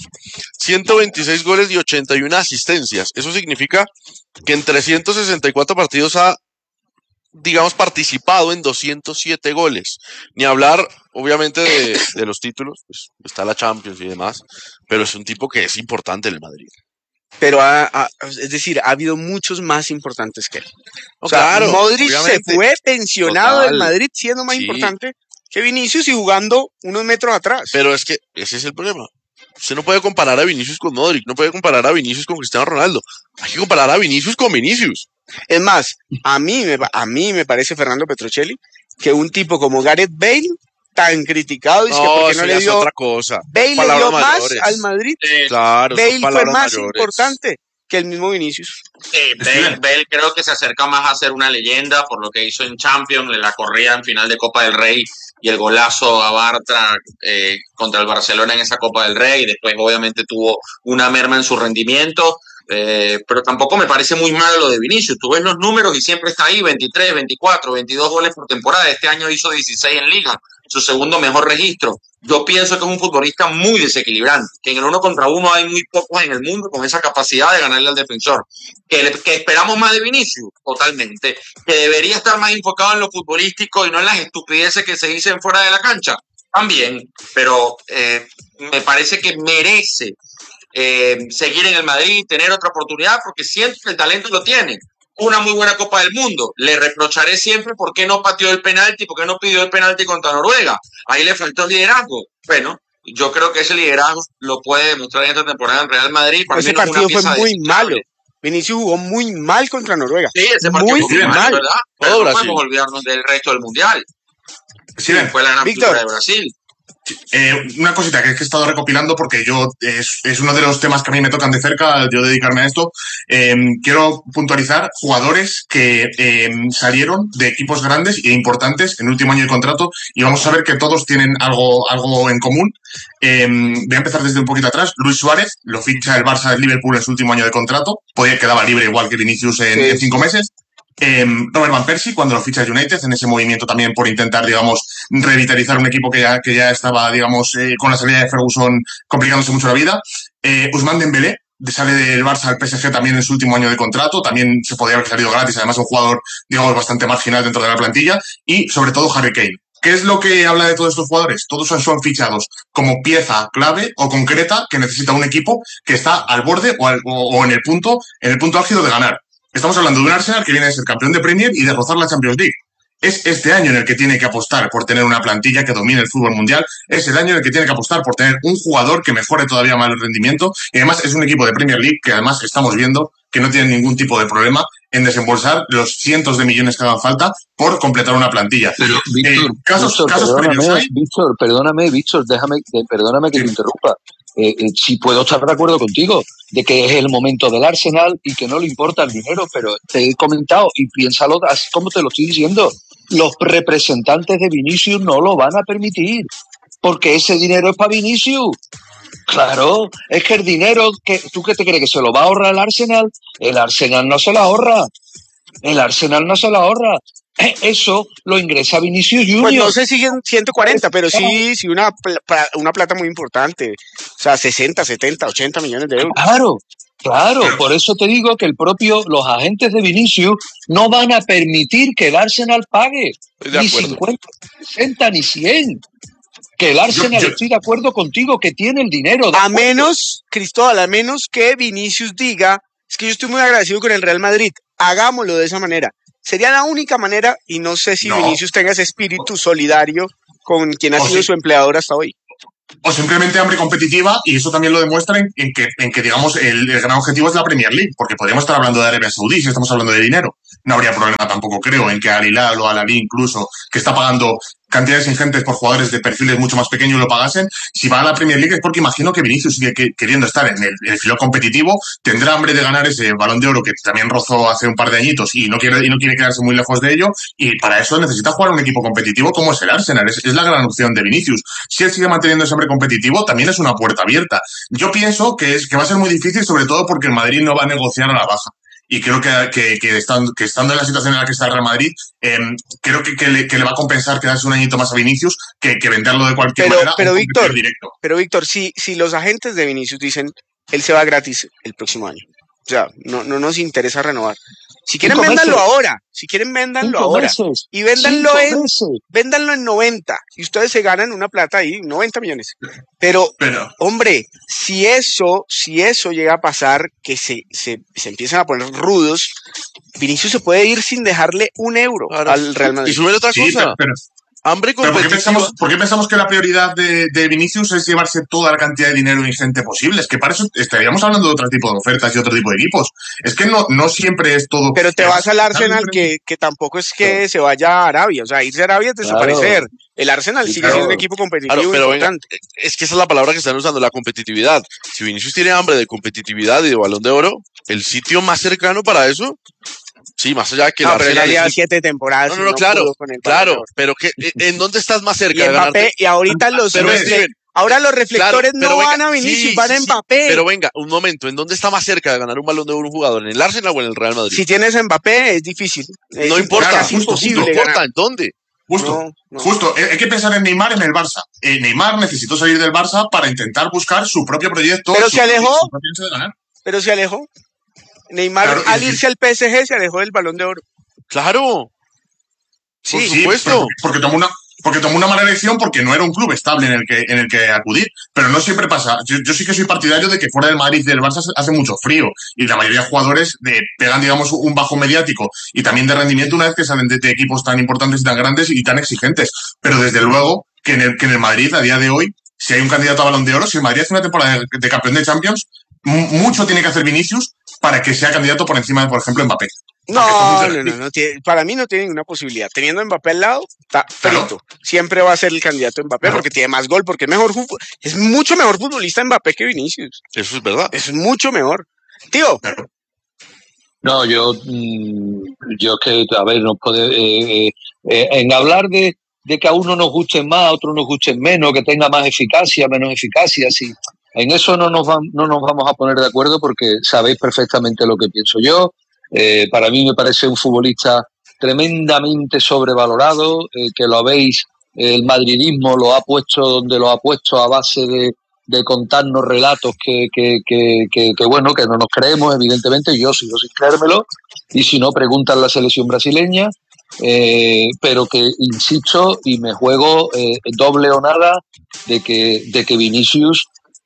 126 goles y 81 asistencias. Eso significa que en 364 partidos ha, digamos, participado en 207 goles. Ni hablar, obviamente, de los títulos, pues, está la Champions y demás, pero es un tipo que es importante en el Madrid. Pero es decir, ha habido muchos más importantes que él. No, O sea, claro, Modric se obviamente. fue pensionado Total. del Madrid siendo más Sí. importante que Vinicius y jugando unos metros atrás. Pero es que ese es el problema. Usted no puede comparar a Vinicius con Modric, no puede comparar a Vinicius con Cristiano Ronaldo. Hay que comparar a Vinicius con Vinicius. Es más, a mí me parece, Fernando Petrocelli, que un tipo como Gareth Bale, tan criticado, dice que No, porque eso no ya le es dio. otra cosa. Bale le Palabras dio más mayores. al Madrid. Claro, son Bale fue palabras más mayores. importante que el mismo Vinicius. Bale creo que se acerca más a ser una leyenda por lo que hizo en Champions, la corrida en final de Copa del Rey y el golazo a Bartra contra el Barcelona en esa Copa del Rey. Después obviamente tuvo una merma en su rendimiento, pero tampoco me parece muy mal lo de Vinicius. Tú ves los números y siempre está ahí, 23, 24, 22 goles por temporada. Este año hizo 16 en Liga, su segundo mejor registro. Yo pienso que es un futbolista muy desequilibrante, que en el 1 contra 1 hay muy pocos en el mundo con esa capacidad de ganarle al defensor. Que esperamos más de Vinicius, totalmente. Que debería estar más enfocado en lo futbolístico y no en las estupideces que se dicen fuera de la cancha, también. Pero me parece que merece seguir en el Madrid, tener otra oportunidad, porque siempre el talento lo tiene. Una muy buena Copa del Mundo. Le reprocharé siempre por qué no pateó el penalti, por qué no pidió el penalti contra Noruega. Ahí le faltó el liderazgo. Bueno, yo creo que ese liderazgo lo puede demostrar en esta temporada en Real Madrid. Para Ese mí no es una partido fue pieza muy desechable. malo. Vinicius jugó muy mal contra Noruega. Sí, ese partido muy fue muy mal. mal, ¿verdad? Pero Todo no Brasil. podemos olvidarnos del resto del Mundial. Sí, Fue la gran Víctor. figura de Brasil. Una cosita que es que he estado recopilando porque es uno de los temas que a mí me tocan de cerca, yo dedicarme a esto. Quiero puntualizar jugadores que salieron de equipos grandes e importantes en el último año de contrato y vamos a ver que todos tienen algo en común. Voy a empezar desde un poquito atrás. Luis Suárez lo ficha el Barça del Liverpool en su último año de contrato. Quedaba libre igual que Vinicius en 5 meses. Robert Van Persie cuando lo ficha el United en ese movimiento también por intentar, digamos, revitalizar un equipo que ya estaba, digamos, con la salida de Ferguson complicándose mucho la vida. Ousmane Dembélé sale del Barça al PSG también en su último año de contrato, también se podría haber salido gratis, además un jugador, digamos, bastante marginal dentro de la plantilla, y sobre todo Harry Kane. ¿Qué es lo que habla de todos estos jugadores? Todos son fichados como pieza clave o concreta que necesita un equipo que está al borde o en el punto álgido de ganar. Estamos hablando de un Arsenal que viene de ser campeón de Premier y de rozar la Champions League. Es este año en el que tiene que apostar por tener una plantilla que domine el fútbol mundial. Es el año en el que tiene que apostar por tener un jugador que mejore todavía más el rendimiento. Y además es un equipo de Premier League que además estamos viendo que no tiene ningún tipo de problema en desembolsar los cientos de millones que hagan falta por completar una plantilla. Pero, Víctor, casos previos hay. Perdóname, perdóname que te interrumpa. Si puedo estar de acuerdo contigo de que es el momento del Arsenal y que no le importa el dinero, pero te he comentado y piénsalo así como te lo estoy diciendo. Los representantes de Vinicius no lo van a permitir porque ese dinero es para Vinicius. Claro, es que el dinero, ¿tú qué te crees que se lo va a ahorrar el Arsenal? El Arsenal no se lo ahorra. Eso lo ingresa Vinicius Junior. Pues no sé si en 140, pero sí una plata muy importante. O sea, 60, 70, 80 millones de euros. Claro, por eso te digo que los agentes de Vinicius no van a permitir que el Arsenal pague ni 50, 60, ni 100. Que el Arsenal, estoy de acuerdo contigo, que tiene el dinero. A menos, Cristóbal, a menos que Vinicius diga, es que yo estoy muy agradecido con el Real Madrid, hagámoslo de esa manera. Sería la única manera, y no sé si Vinicius tenga ese espíritu solidario con quien ha sido su empleador hasta hoy. O simplemente hambre competitiva, y eso también lo demuestra en que digamos, el gran objetivo es la Premier League, porque podríamos estar hablando de Arabia Saudí si estamos hablando de dinero. No habría problema tampoco, creo, en que Al Hilal o Al Ahly incluso, que está pagando cantidades ingentes por jugadores de perfiles mucho más pequeños, lo pagasen. Si va a la Premier League es porque imagino que Vinicius sigue queriendo estar en el filo competitivo, tendrá hambre de ganar ese Balón de Oro que también rozó hace un par de añitos y no quiere quedarse muy lejos de ello, y para eso necesita jugar a un equipo competitivo como es el Arsenal. Es la gran opción de Vinicius. Si él sigue manteniendo ese hambre competitivo, también es una puerta abierta. Yo pienso que va a ser muy difícil, sobre todo porque el Madrid no va a negociar a la baja. Y creo que estando en la situación en la que está el Real Madrid, creo que le va a compensar quedarse un añito más a Vinicius que venderlo de cualquier manera. Pero Víctor, si los agentes de Vinicius dicen él se va gratis el próximo año, o sea, no nos interesa renovar. Si quieren, véndanlo ahora. Si quieren, véndanlo ahora. Y véndanlo en 90. Y ustedes se ganan una plata ahí, 90 millones. Pero hombre, si eso llega a pasar, que se empiezan a poner rudos, Vinicius se puede ir sin dejarle un euro al Real Madrid. Y sube otra cosa. Hambre competitiva. ¿Por qué pensamos que la prioridad de Vinicius es llevarse toda la cantidad de dinero ingente posible? Es que para eso estaríamos hablando de otro tipo de ofertas y otro tipo de equipos. Es que no siempre es todo. Pero te vas al Arsenal, que tampoco es que se vaya a Arabia. O sea, irse a Arabia es desaparecer. El Arsenal sigue siendo un equipo competitivo pero importante. Venga, es que esa es la palabra que están usando, la competitividad. Si Vinicius tiene hambre de competitividad y de Balón de Oro, el sitio más cercano para eso. Sí, más allá de que pero ya lleva 7 temporadas. Claro, pero ¿en dónde estás más cerca? Y Mbappé, y ahorita ahora los reflectores no van a Vinicius, van a Mbappé. Pero venga, un momento, ¿en dónde está más cerca de ganar un Balón de Oro un jugador? ¿En el Arsenal o en el Real Madrid? Si tienes a Mbappé es difícil. No importa, es imposible. No importa, ¿en dónde? Justo, hay que pensar en Neymar en el Barça. Neymar necesitó salir del Barça para intentar buscar su propio proyecto. Pero se alejó. Neymar, al irse al PSG, se alejó del Balón de Oro. Claro. Por supuesto. Porque tomó una mala elección, porque no era un club estable en el que acudir. Pero no siempre pasa. Yo sí que soy partidario de que fuera del Madrid y del Barça hace mucho frío. Y la mayoría de jugadores pegan, digamos, un bajo mediático y también de rendimiento una vez que salen de equipos tan importantes y tan grandes y tan exigentes. Pero desde luego que en el Madrid, a día de hoy, si hay un candidato a Balón de Oro, si el Madrid hace una temporada de campeón de Champions, mucho tiene que hacer Vinicius para que sea candidato por encima de, por ejemplo, Mbappé. No para mí no tiene ninguna posibilidad. Teniendo a Mbappé al lado, está frito. Siempre va a ser el candidato Mbappé porque tiene más gol, porque es mucho mejor futbolista Mbappé que Vinicius. Eso es verdad. Es mucho mejor. Tío. No, yo que, a ver, no puede, en hablar de que a uno nos gusten más, a otro nos gusten menos, que tenga más eficacia, menos eficacia, sí. En eso no nos vamos a poner de acuerdo porque sabéis perfectamente lo que pienso yo. Para mí me parece un futbolista tremendamente sobrevalorado, que lo habéis, el madridismo lo ha puesto donde lo ha puesto a base de contarnos relatos que bueno, que no nos creemos, evidentemente. Yo sigo sin creérmelo, y si no, preguntan la selección brasileña. Pero que insisto y me juego doble o nada de que Vinicius,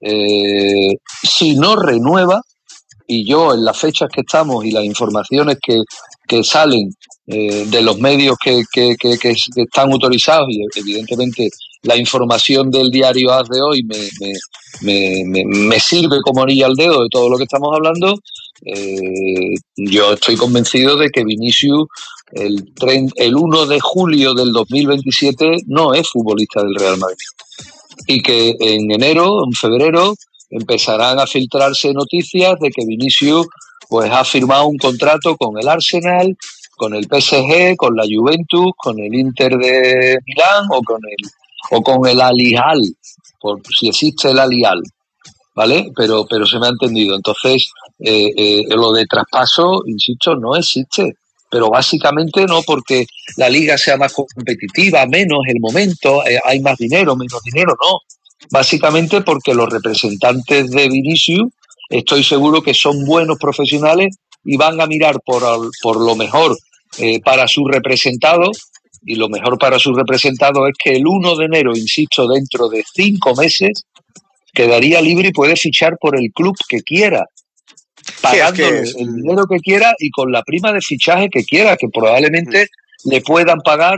si no renueva, y yo en las fechas que estamos y las informaciones que salen de los medios que están autorizados, y evidentemente la información del diario AS de hoy me sirve como anillo al dedo de todo lo que estamos hablando, yo estoy convencido de que Vinicius el 1 de julio del 2027 no es futbolista del Real Madrid, y que en enero, en febrero, empezarán a filtrarse noticias de que Vinicius pues ha firmado un contrato con el Arsenal, con el PSG, con la Juventus, con el Inter de Milán o con el Al Hilal, por si existe el Al Hilal, ¿vale? Pero se me ha entendido. Entonces, lo de traspaso, insisto, no existe. Pero básicamente no porque la liga sea más competitiva, menos el momento, hay más dinero, menos dinero, no. Básicamente porque los representantes de Vinicius, estoy seguro que son buenos profesionales y van a mirar por lo mejor para su representado, y lo mejor para su representado es que el 1 de enero, insisto, dentro de 5 meses, quedaría libre y puede fichar por el club que quiera. pagándole el dinero que quiera y con la prima de fichaje que quiera, que probablemente le puedan pagar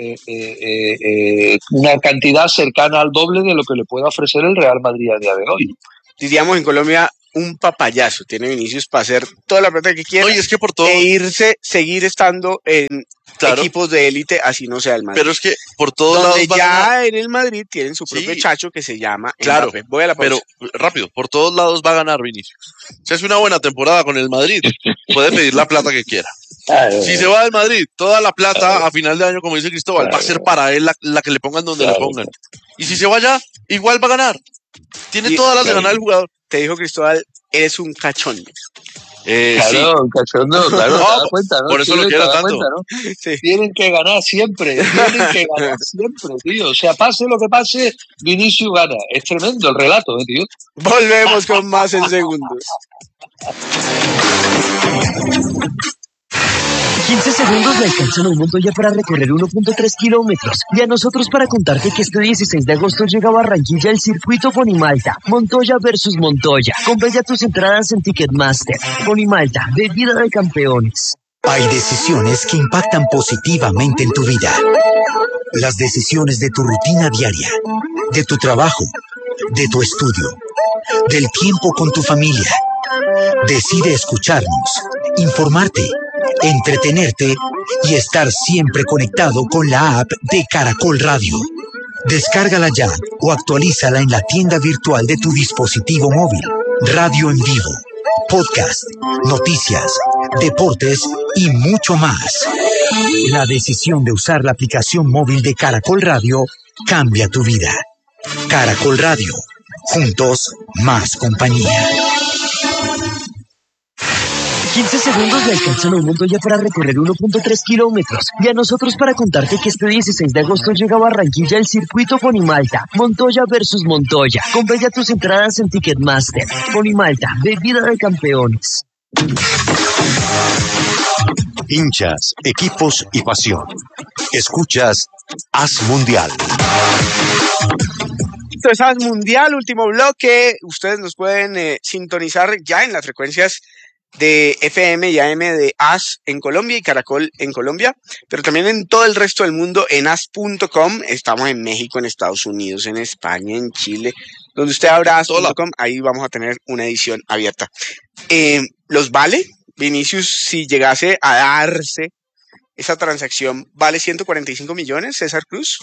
una cantidad cercana al doble de lo que le pueda ofrecer el Real Madrid a día de hoy. Diríamos en Colombia, un papayazo tiene Vinicius para hacer toda la plata que quiera. Oye, es que por todo... seguir estando en equipos de élite, así no sea el Madrid. Pero es que por todos donde lados ya en el Madrid tienen su propio chacho que se llama Mbappé. Voy a la pausa. Pero rápido, por todos lados va a ganar Vinicius. Si hace una buena temporada con el Madrid, puede pedir la plata que quiera. Si se va del Madrid, toda la plata a final de año, como dice Cristóbal, va a ser para él la que le pongan donde le pongan. Y si se va allá, igual va a ganar. Tiene todas las de ganar el jugador. Te dijo Cristóbal, eres un cachón. Claro, cachondo, claro, te das cuenta, ¿no? Por eso lo quiero tanto. Cuenta, ¿no? Sí. Tienen que ganar siempre, tío. O sea, pase lo que pase, Vinicius gana. Es tremendo el relato, tío. Volvemos con más en segundos. 15 segundos le alcanzan a un Montoya para recorrer 1.3 kilómetros y a nosotros para contarte que este 16 de agosto llega a Barranquilla el circuito Ponimalta, Montoya versus Montoya. Compra ya tus entradas en Ticketmaster. Ponimalta, bebida de campeones. Hay decisiones que impactan positivamente en tu vida. Las decisiones de tu rutina diaria, de tu trabajo, de tu estudio, del tiempo con tu familia. Decide escucharnos, informarte, entretenerte y estar siempre conectado con la app de Caracol Radio. Descárgala ya o actualízala en la tienda virtual de tu dispositivo móvil. Radio en vivo, podcast, noticias, deportes y mucho más. La decisión de usar la aplicación móvil de Caracol Radio cambia tu vida. Caracol Radio, juntos más compañía. 15 segundos le alcanzan a un Montoya para recorrer 1.3 kilómetros y a nosotros para contarte que este 16 de agosto llega a Barranquilla el circuito Ponimalta, Montoya versus Montoya. Compra ya tus entradas en Ticketmaster. Ponimalta, bebida de campeones. Hinchas, equipos y pasión. Escuchas Haz Mundial. Esto es Haz Mundial, último bloque. Ustedes nos pueden sintonizar ya en las frecuencias de FM y AM de AS en Colombia y Caracol en Colombia, pero también en todo el resto del mundo en as.com. Estamos en México, en Estados Unidos, en España, en Chile, donde usted abra as.com, ahí vamos a tener una edición abierta. ¿Los vale? Vinicius, si llegase a darse esa transacción, ¿vale 145 millones, César Cruz?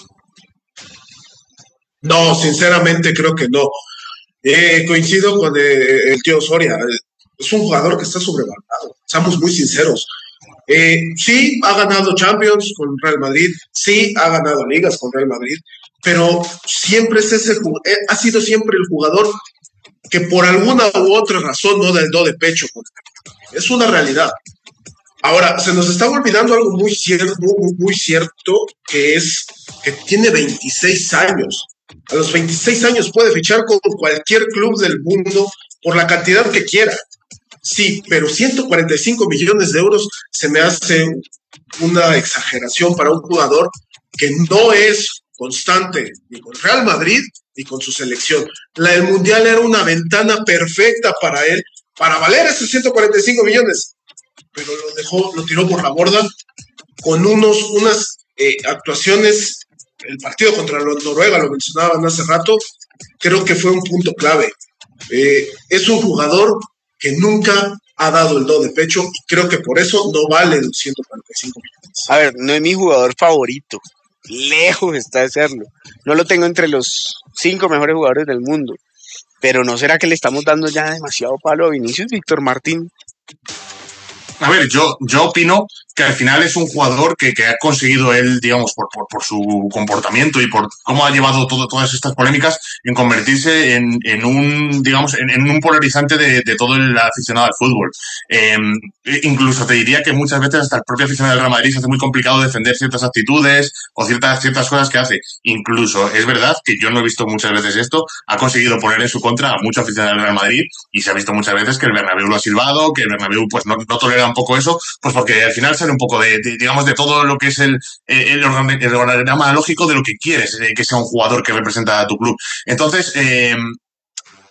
No, sinceramente creo que no. Coincido con el tío Soria. Es un jugador que está sobrevalorado, seamos muy sinceros. Sí, ha ganado Champions con Real Madrid, sí, ha ganado ligas con Real Madrid, pero siempre ha sido siempre el jugador que por alguna u otra razón no da el do de pecho. Es una realidad. Ahora, se nos está olvidando algo muy cierto, que es que tiene 26 años. A los 26 años puede fichar con cualquier club del mundo por la cantidad que quiera. Sí, pero 145 millones de euros se me hace una exageración para un jugador que no es constante ni con Real Madrid ni con su selección. El Mundial era una ventana perfecta para él, para valer esos 145 millones, pero lo tiró por la borda con unas actuaciones. El partido contra Noruega, lo mencionaban hace rato, creo que fue un punto clave. Es un jugador que nunca ha dado el do de pecho y creo que por eso no vale los 145 millones. A ver, no es mi jugador favorito, lejos está de serlo. No lo tengo entre los 5 mejores jugadores del mundo, pero ¿no será que le estamos dando ya demasiado palo a Vinicius, Víctor Martín? A ver, yo opino que al final es un jugador que ha conseguido él, digamos, por su comportamiento y por cómo ha llevado todas estas polémicas, en convertirse en un polarizante de todo el aficionado al fútbol. Incluso te diría que muchas veces hasta el propio aficionado del Real Madrid se hace muy complicado defender ciertas actitudes o ciertas cosas que hace. Incluso es verdad que yo no he visto muchas veces esto, ha conseguido poner en su contra a muchos aficionados del Real Madrid y se ha visto muchas veces que el Bernabéu lo ha silbado, que el Bernabéu pues no tolera un poco eso, pues porque al final sale un poco de todo lo que es el organigrama lógico de lo que quieres que sea un jugador que representa a tu club. Entonces,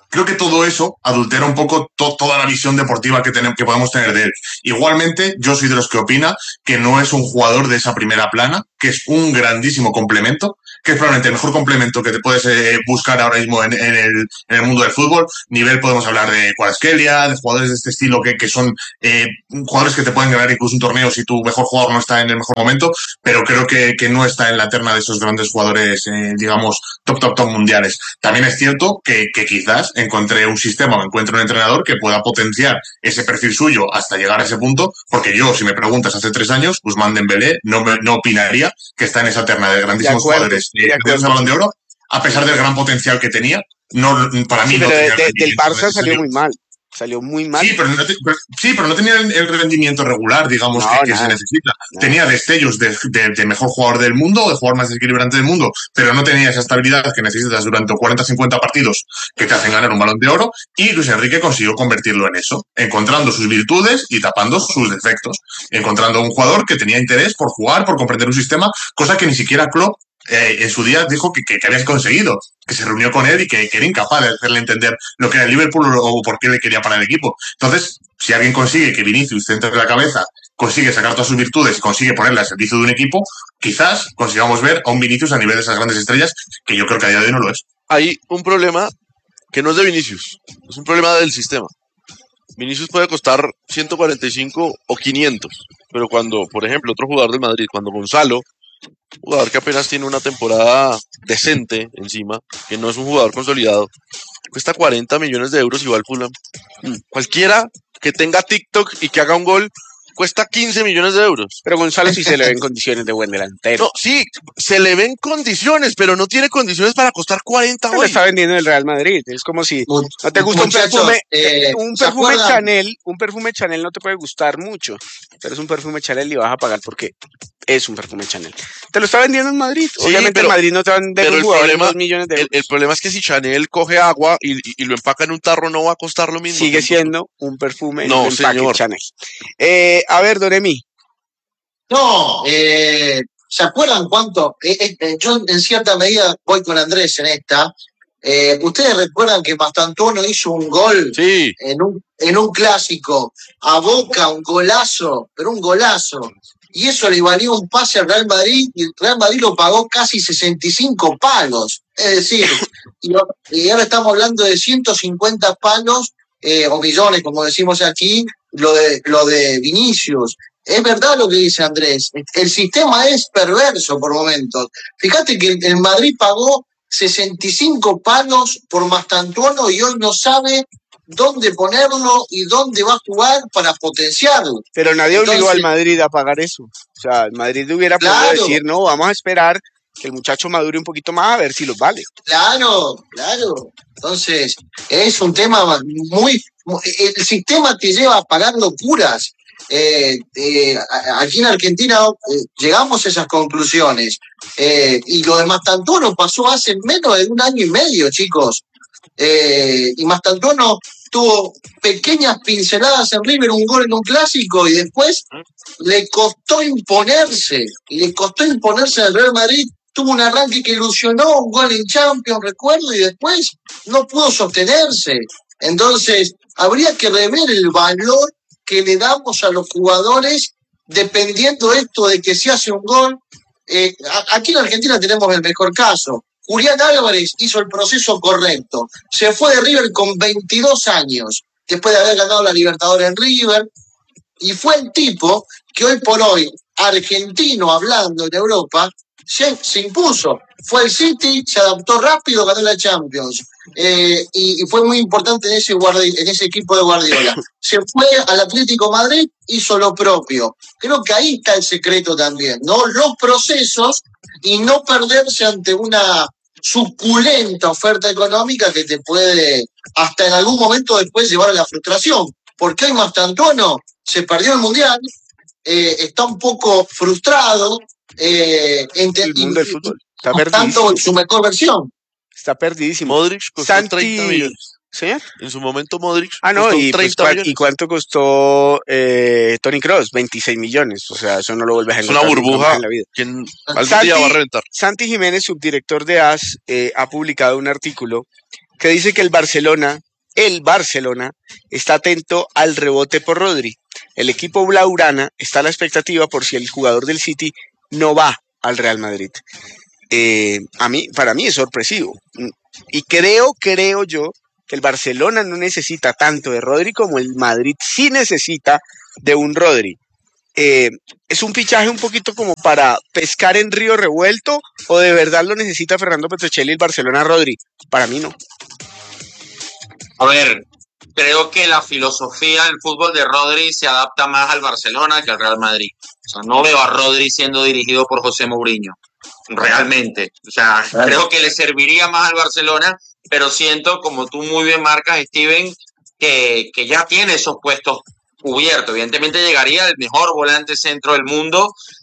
Creo que todo eso adultera un poco toda la visión deportiva que podemos tener de él. Igualmente, yo soy de los que opina que no es un jugador de esa primera plana, que es un grandísimo complemento, que es probablemente el mejor complemento que te puedes buscar ahora mismo en el mundo del fútbol. Nivel podemos hablar de Kvaratskhelia, de jugadores de este estilo que son jugadores que te pueden ganar incluso un torneo si tu mejor jugador no está en el mejor momento, pero creo que no está en la terna de esos grandes jugadores, digamos, top mundiales. También es cierto que quizás encontré un sistema o encuentre un entrenador que pueda potenciar ese perfil suyo hasta llegar a ese punto, porque yo, si me preguntas hace 3 años, Ousmane Dembélé no opinaría que está en esa terna de grandísimos jugadores de Balón de Oro, a pesar del gran potencial que tenía. No, para mí sí, no pero tenía del Barça salió muy mal. Salió muy mal. Sí, pero no tenía el rendimiento regular, digamos, que se necesita. Tenía destellos de mejor jugador del mundo, de jugador más desequilibrante del mundo, pero no tenía esa estabilidad que necesitas durante 40-50 partidos que te hacen ganar un Balón de Oro, y Luis Enrique consiguió convertirlo en eso, encontrando sus virtudes y tapando sus defectos, encontrando un jugador que tenía interés por jugar, por comprender un sistema, cosa que ni siquiera Klopp en su día dijo que había conseguido, que se reunió con él y que era incapaz de hacerle entender lo que era el Liverpool o por qué le quería para el equipo. Entonces, si alguien consigue que Vinicius centre la cabeza, consigue sacar todas sus virtudes y consigue ponerla al servicio de un equipo, quizás consigamos ver a un Vinicius a nivel de esas grandes estrellas, que yo creo que a día de hoy no lo es. Hay un problema que no es de Vinicius, es un problema del sistema. Vinicius puede costar 145 o 500, pero cuando, por ejemplo, otro jugador del Madrid, cuando Gonzalo, jugador que apenas tiene una temporada decente encima, que no es un jugador consolidado, cuesta 40 millones de euros y va al Fulham. Cualquiera que tenga TikTok y que haga un gol cuesta 15 millones de euros. Pero Gonzalo sí se le ve en condiciones de buen delantero. No, sí, se le ven condiciones, pero no tiene condiciones para costar 40 hoy. Lo está vendiendo el Real Madrid. Es como si no te gusta un perfume Chanel, un perfume Chanel no te puede gustar mucho, pero es un perfume Chanel y vas a pagar porque es un perfume Chanel. Te lo está vendiendo en Madrid. Sí, obviamente en Madrid no te van a vender un jugador de 2 millones de euros. El problema es que si Chanel coge agua y lo empaca en un tarro, no va a costar lo mismo. Sigue siendo un perfume no, en empaque señor. Chanel. A ver, Doremi. No, ¿se acuerdan cuánto? Yo en cierta medida voy con Andrés en esta. ¿Ustedes recuerdan que Mastantuono hizo un gol en un clásico a Boca, un golazo, pero un golazo? Y eso le valió un pase al Real Madrid y el Real Madrid lo pagó casi 65 palos. Es decir, y ahora estamos hablando de 150 palos o millones, como decimos aquí, lo de Vinicius. Es verdad lo que dice Andrés. El sistema es perverso por momentos. Fíjate que el Madrid pagó 65 palos por Mastantuono y hoy no sabe dónde ponerlo y dónde va a jugar para potenciarlo. Pero nadie obligó al Madrid a pagar eso. O sea, el Madrid hubiera podido decir, no, vamos a esperar que el muchacho madure un poquito más a ver si los vale. Claro. Entonces, es un tema muy... El sistema te lleva a pagar locuras. Aquí en Argentina llegamos a esas conclusiones. Y lo de Mastantuono pasó hace menos de 1 año y medio, chicos. Y Mastantuono tuvo pequeñas pinceladas en River, un gol en un clásico, y después le costó imponerse en el Real Madrid. Tuvo un arranque que ilusionó, un gol en Champions, recuerdo, y después no pudo sostenerse. Entonces, habría que rever el valor que le damos a los jugadores dependiendo esto de que se hace un gol. Aquí en Argentina tenemos el mejor caso. Julián Álvarez hizo el proceso correcto. Se fue de River con 22 años, después de haber ganado la Libertadores en River, y fue el tipo que hoy por hoy, argentino hablando en Europa, se impuso. Fue el City, se adaptó rápido, ganó la Champions. Y fue muy importante en ese equipo de Guardiola. Se fue al Atlético Madrid, hizo lo propio. Creo que ahí está el secreto también, ¿no? Los procesos y no perderse ante una suculenta oferta económica que te puede hasta en algún momento después llevar a la frustración. Porque hoy Mastantuono se perdió el Mundial, está un poco frustrado, el mundo del fútbol está tanto en su mejor versión. Está perdidísimo. Modric costó 30 millones. ¿Señor? En su momento Modric costó 30 millones. ¿Y cuánto costó Toni Kroos? 26 millones. O sea, eso no lo vuelves a encontrar. Es una burbuja en la vida. Que algún día va a reventar. Santi Jiménez, subdirector de AS, ha publicado un artículo que dice que el Barcelona está atento al rebote por Rodri. El equipo blaugrana está a la expectativa por si el jugador del City no va al Real Madrid. Para mí es sorpresivo. Y creo yo que el Barcelona no necesita tanto de Rodri como el Madrid sí necesita de un Rodri. ¿Es un fichaje un poquito como para pescar en río revuelto o de verdad lo necesita Fernando Petrocelli y el Barcelona Rodri? Para mí no. A ver, creo que la filosofía del fútbol de Rodri se adapta más al Barcelona que al Real Madrid. O sea, no veo a Rodri siendo dirigido por José Mourinho, realmente. O sea, creo que le serviría más al Barcelona, pero siento, como tú muy bien marcas, Steven, que ya tiene esos puestos cubiertos. Evidentemente llegaría el mejor volante centro del mundo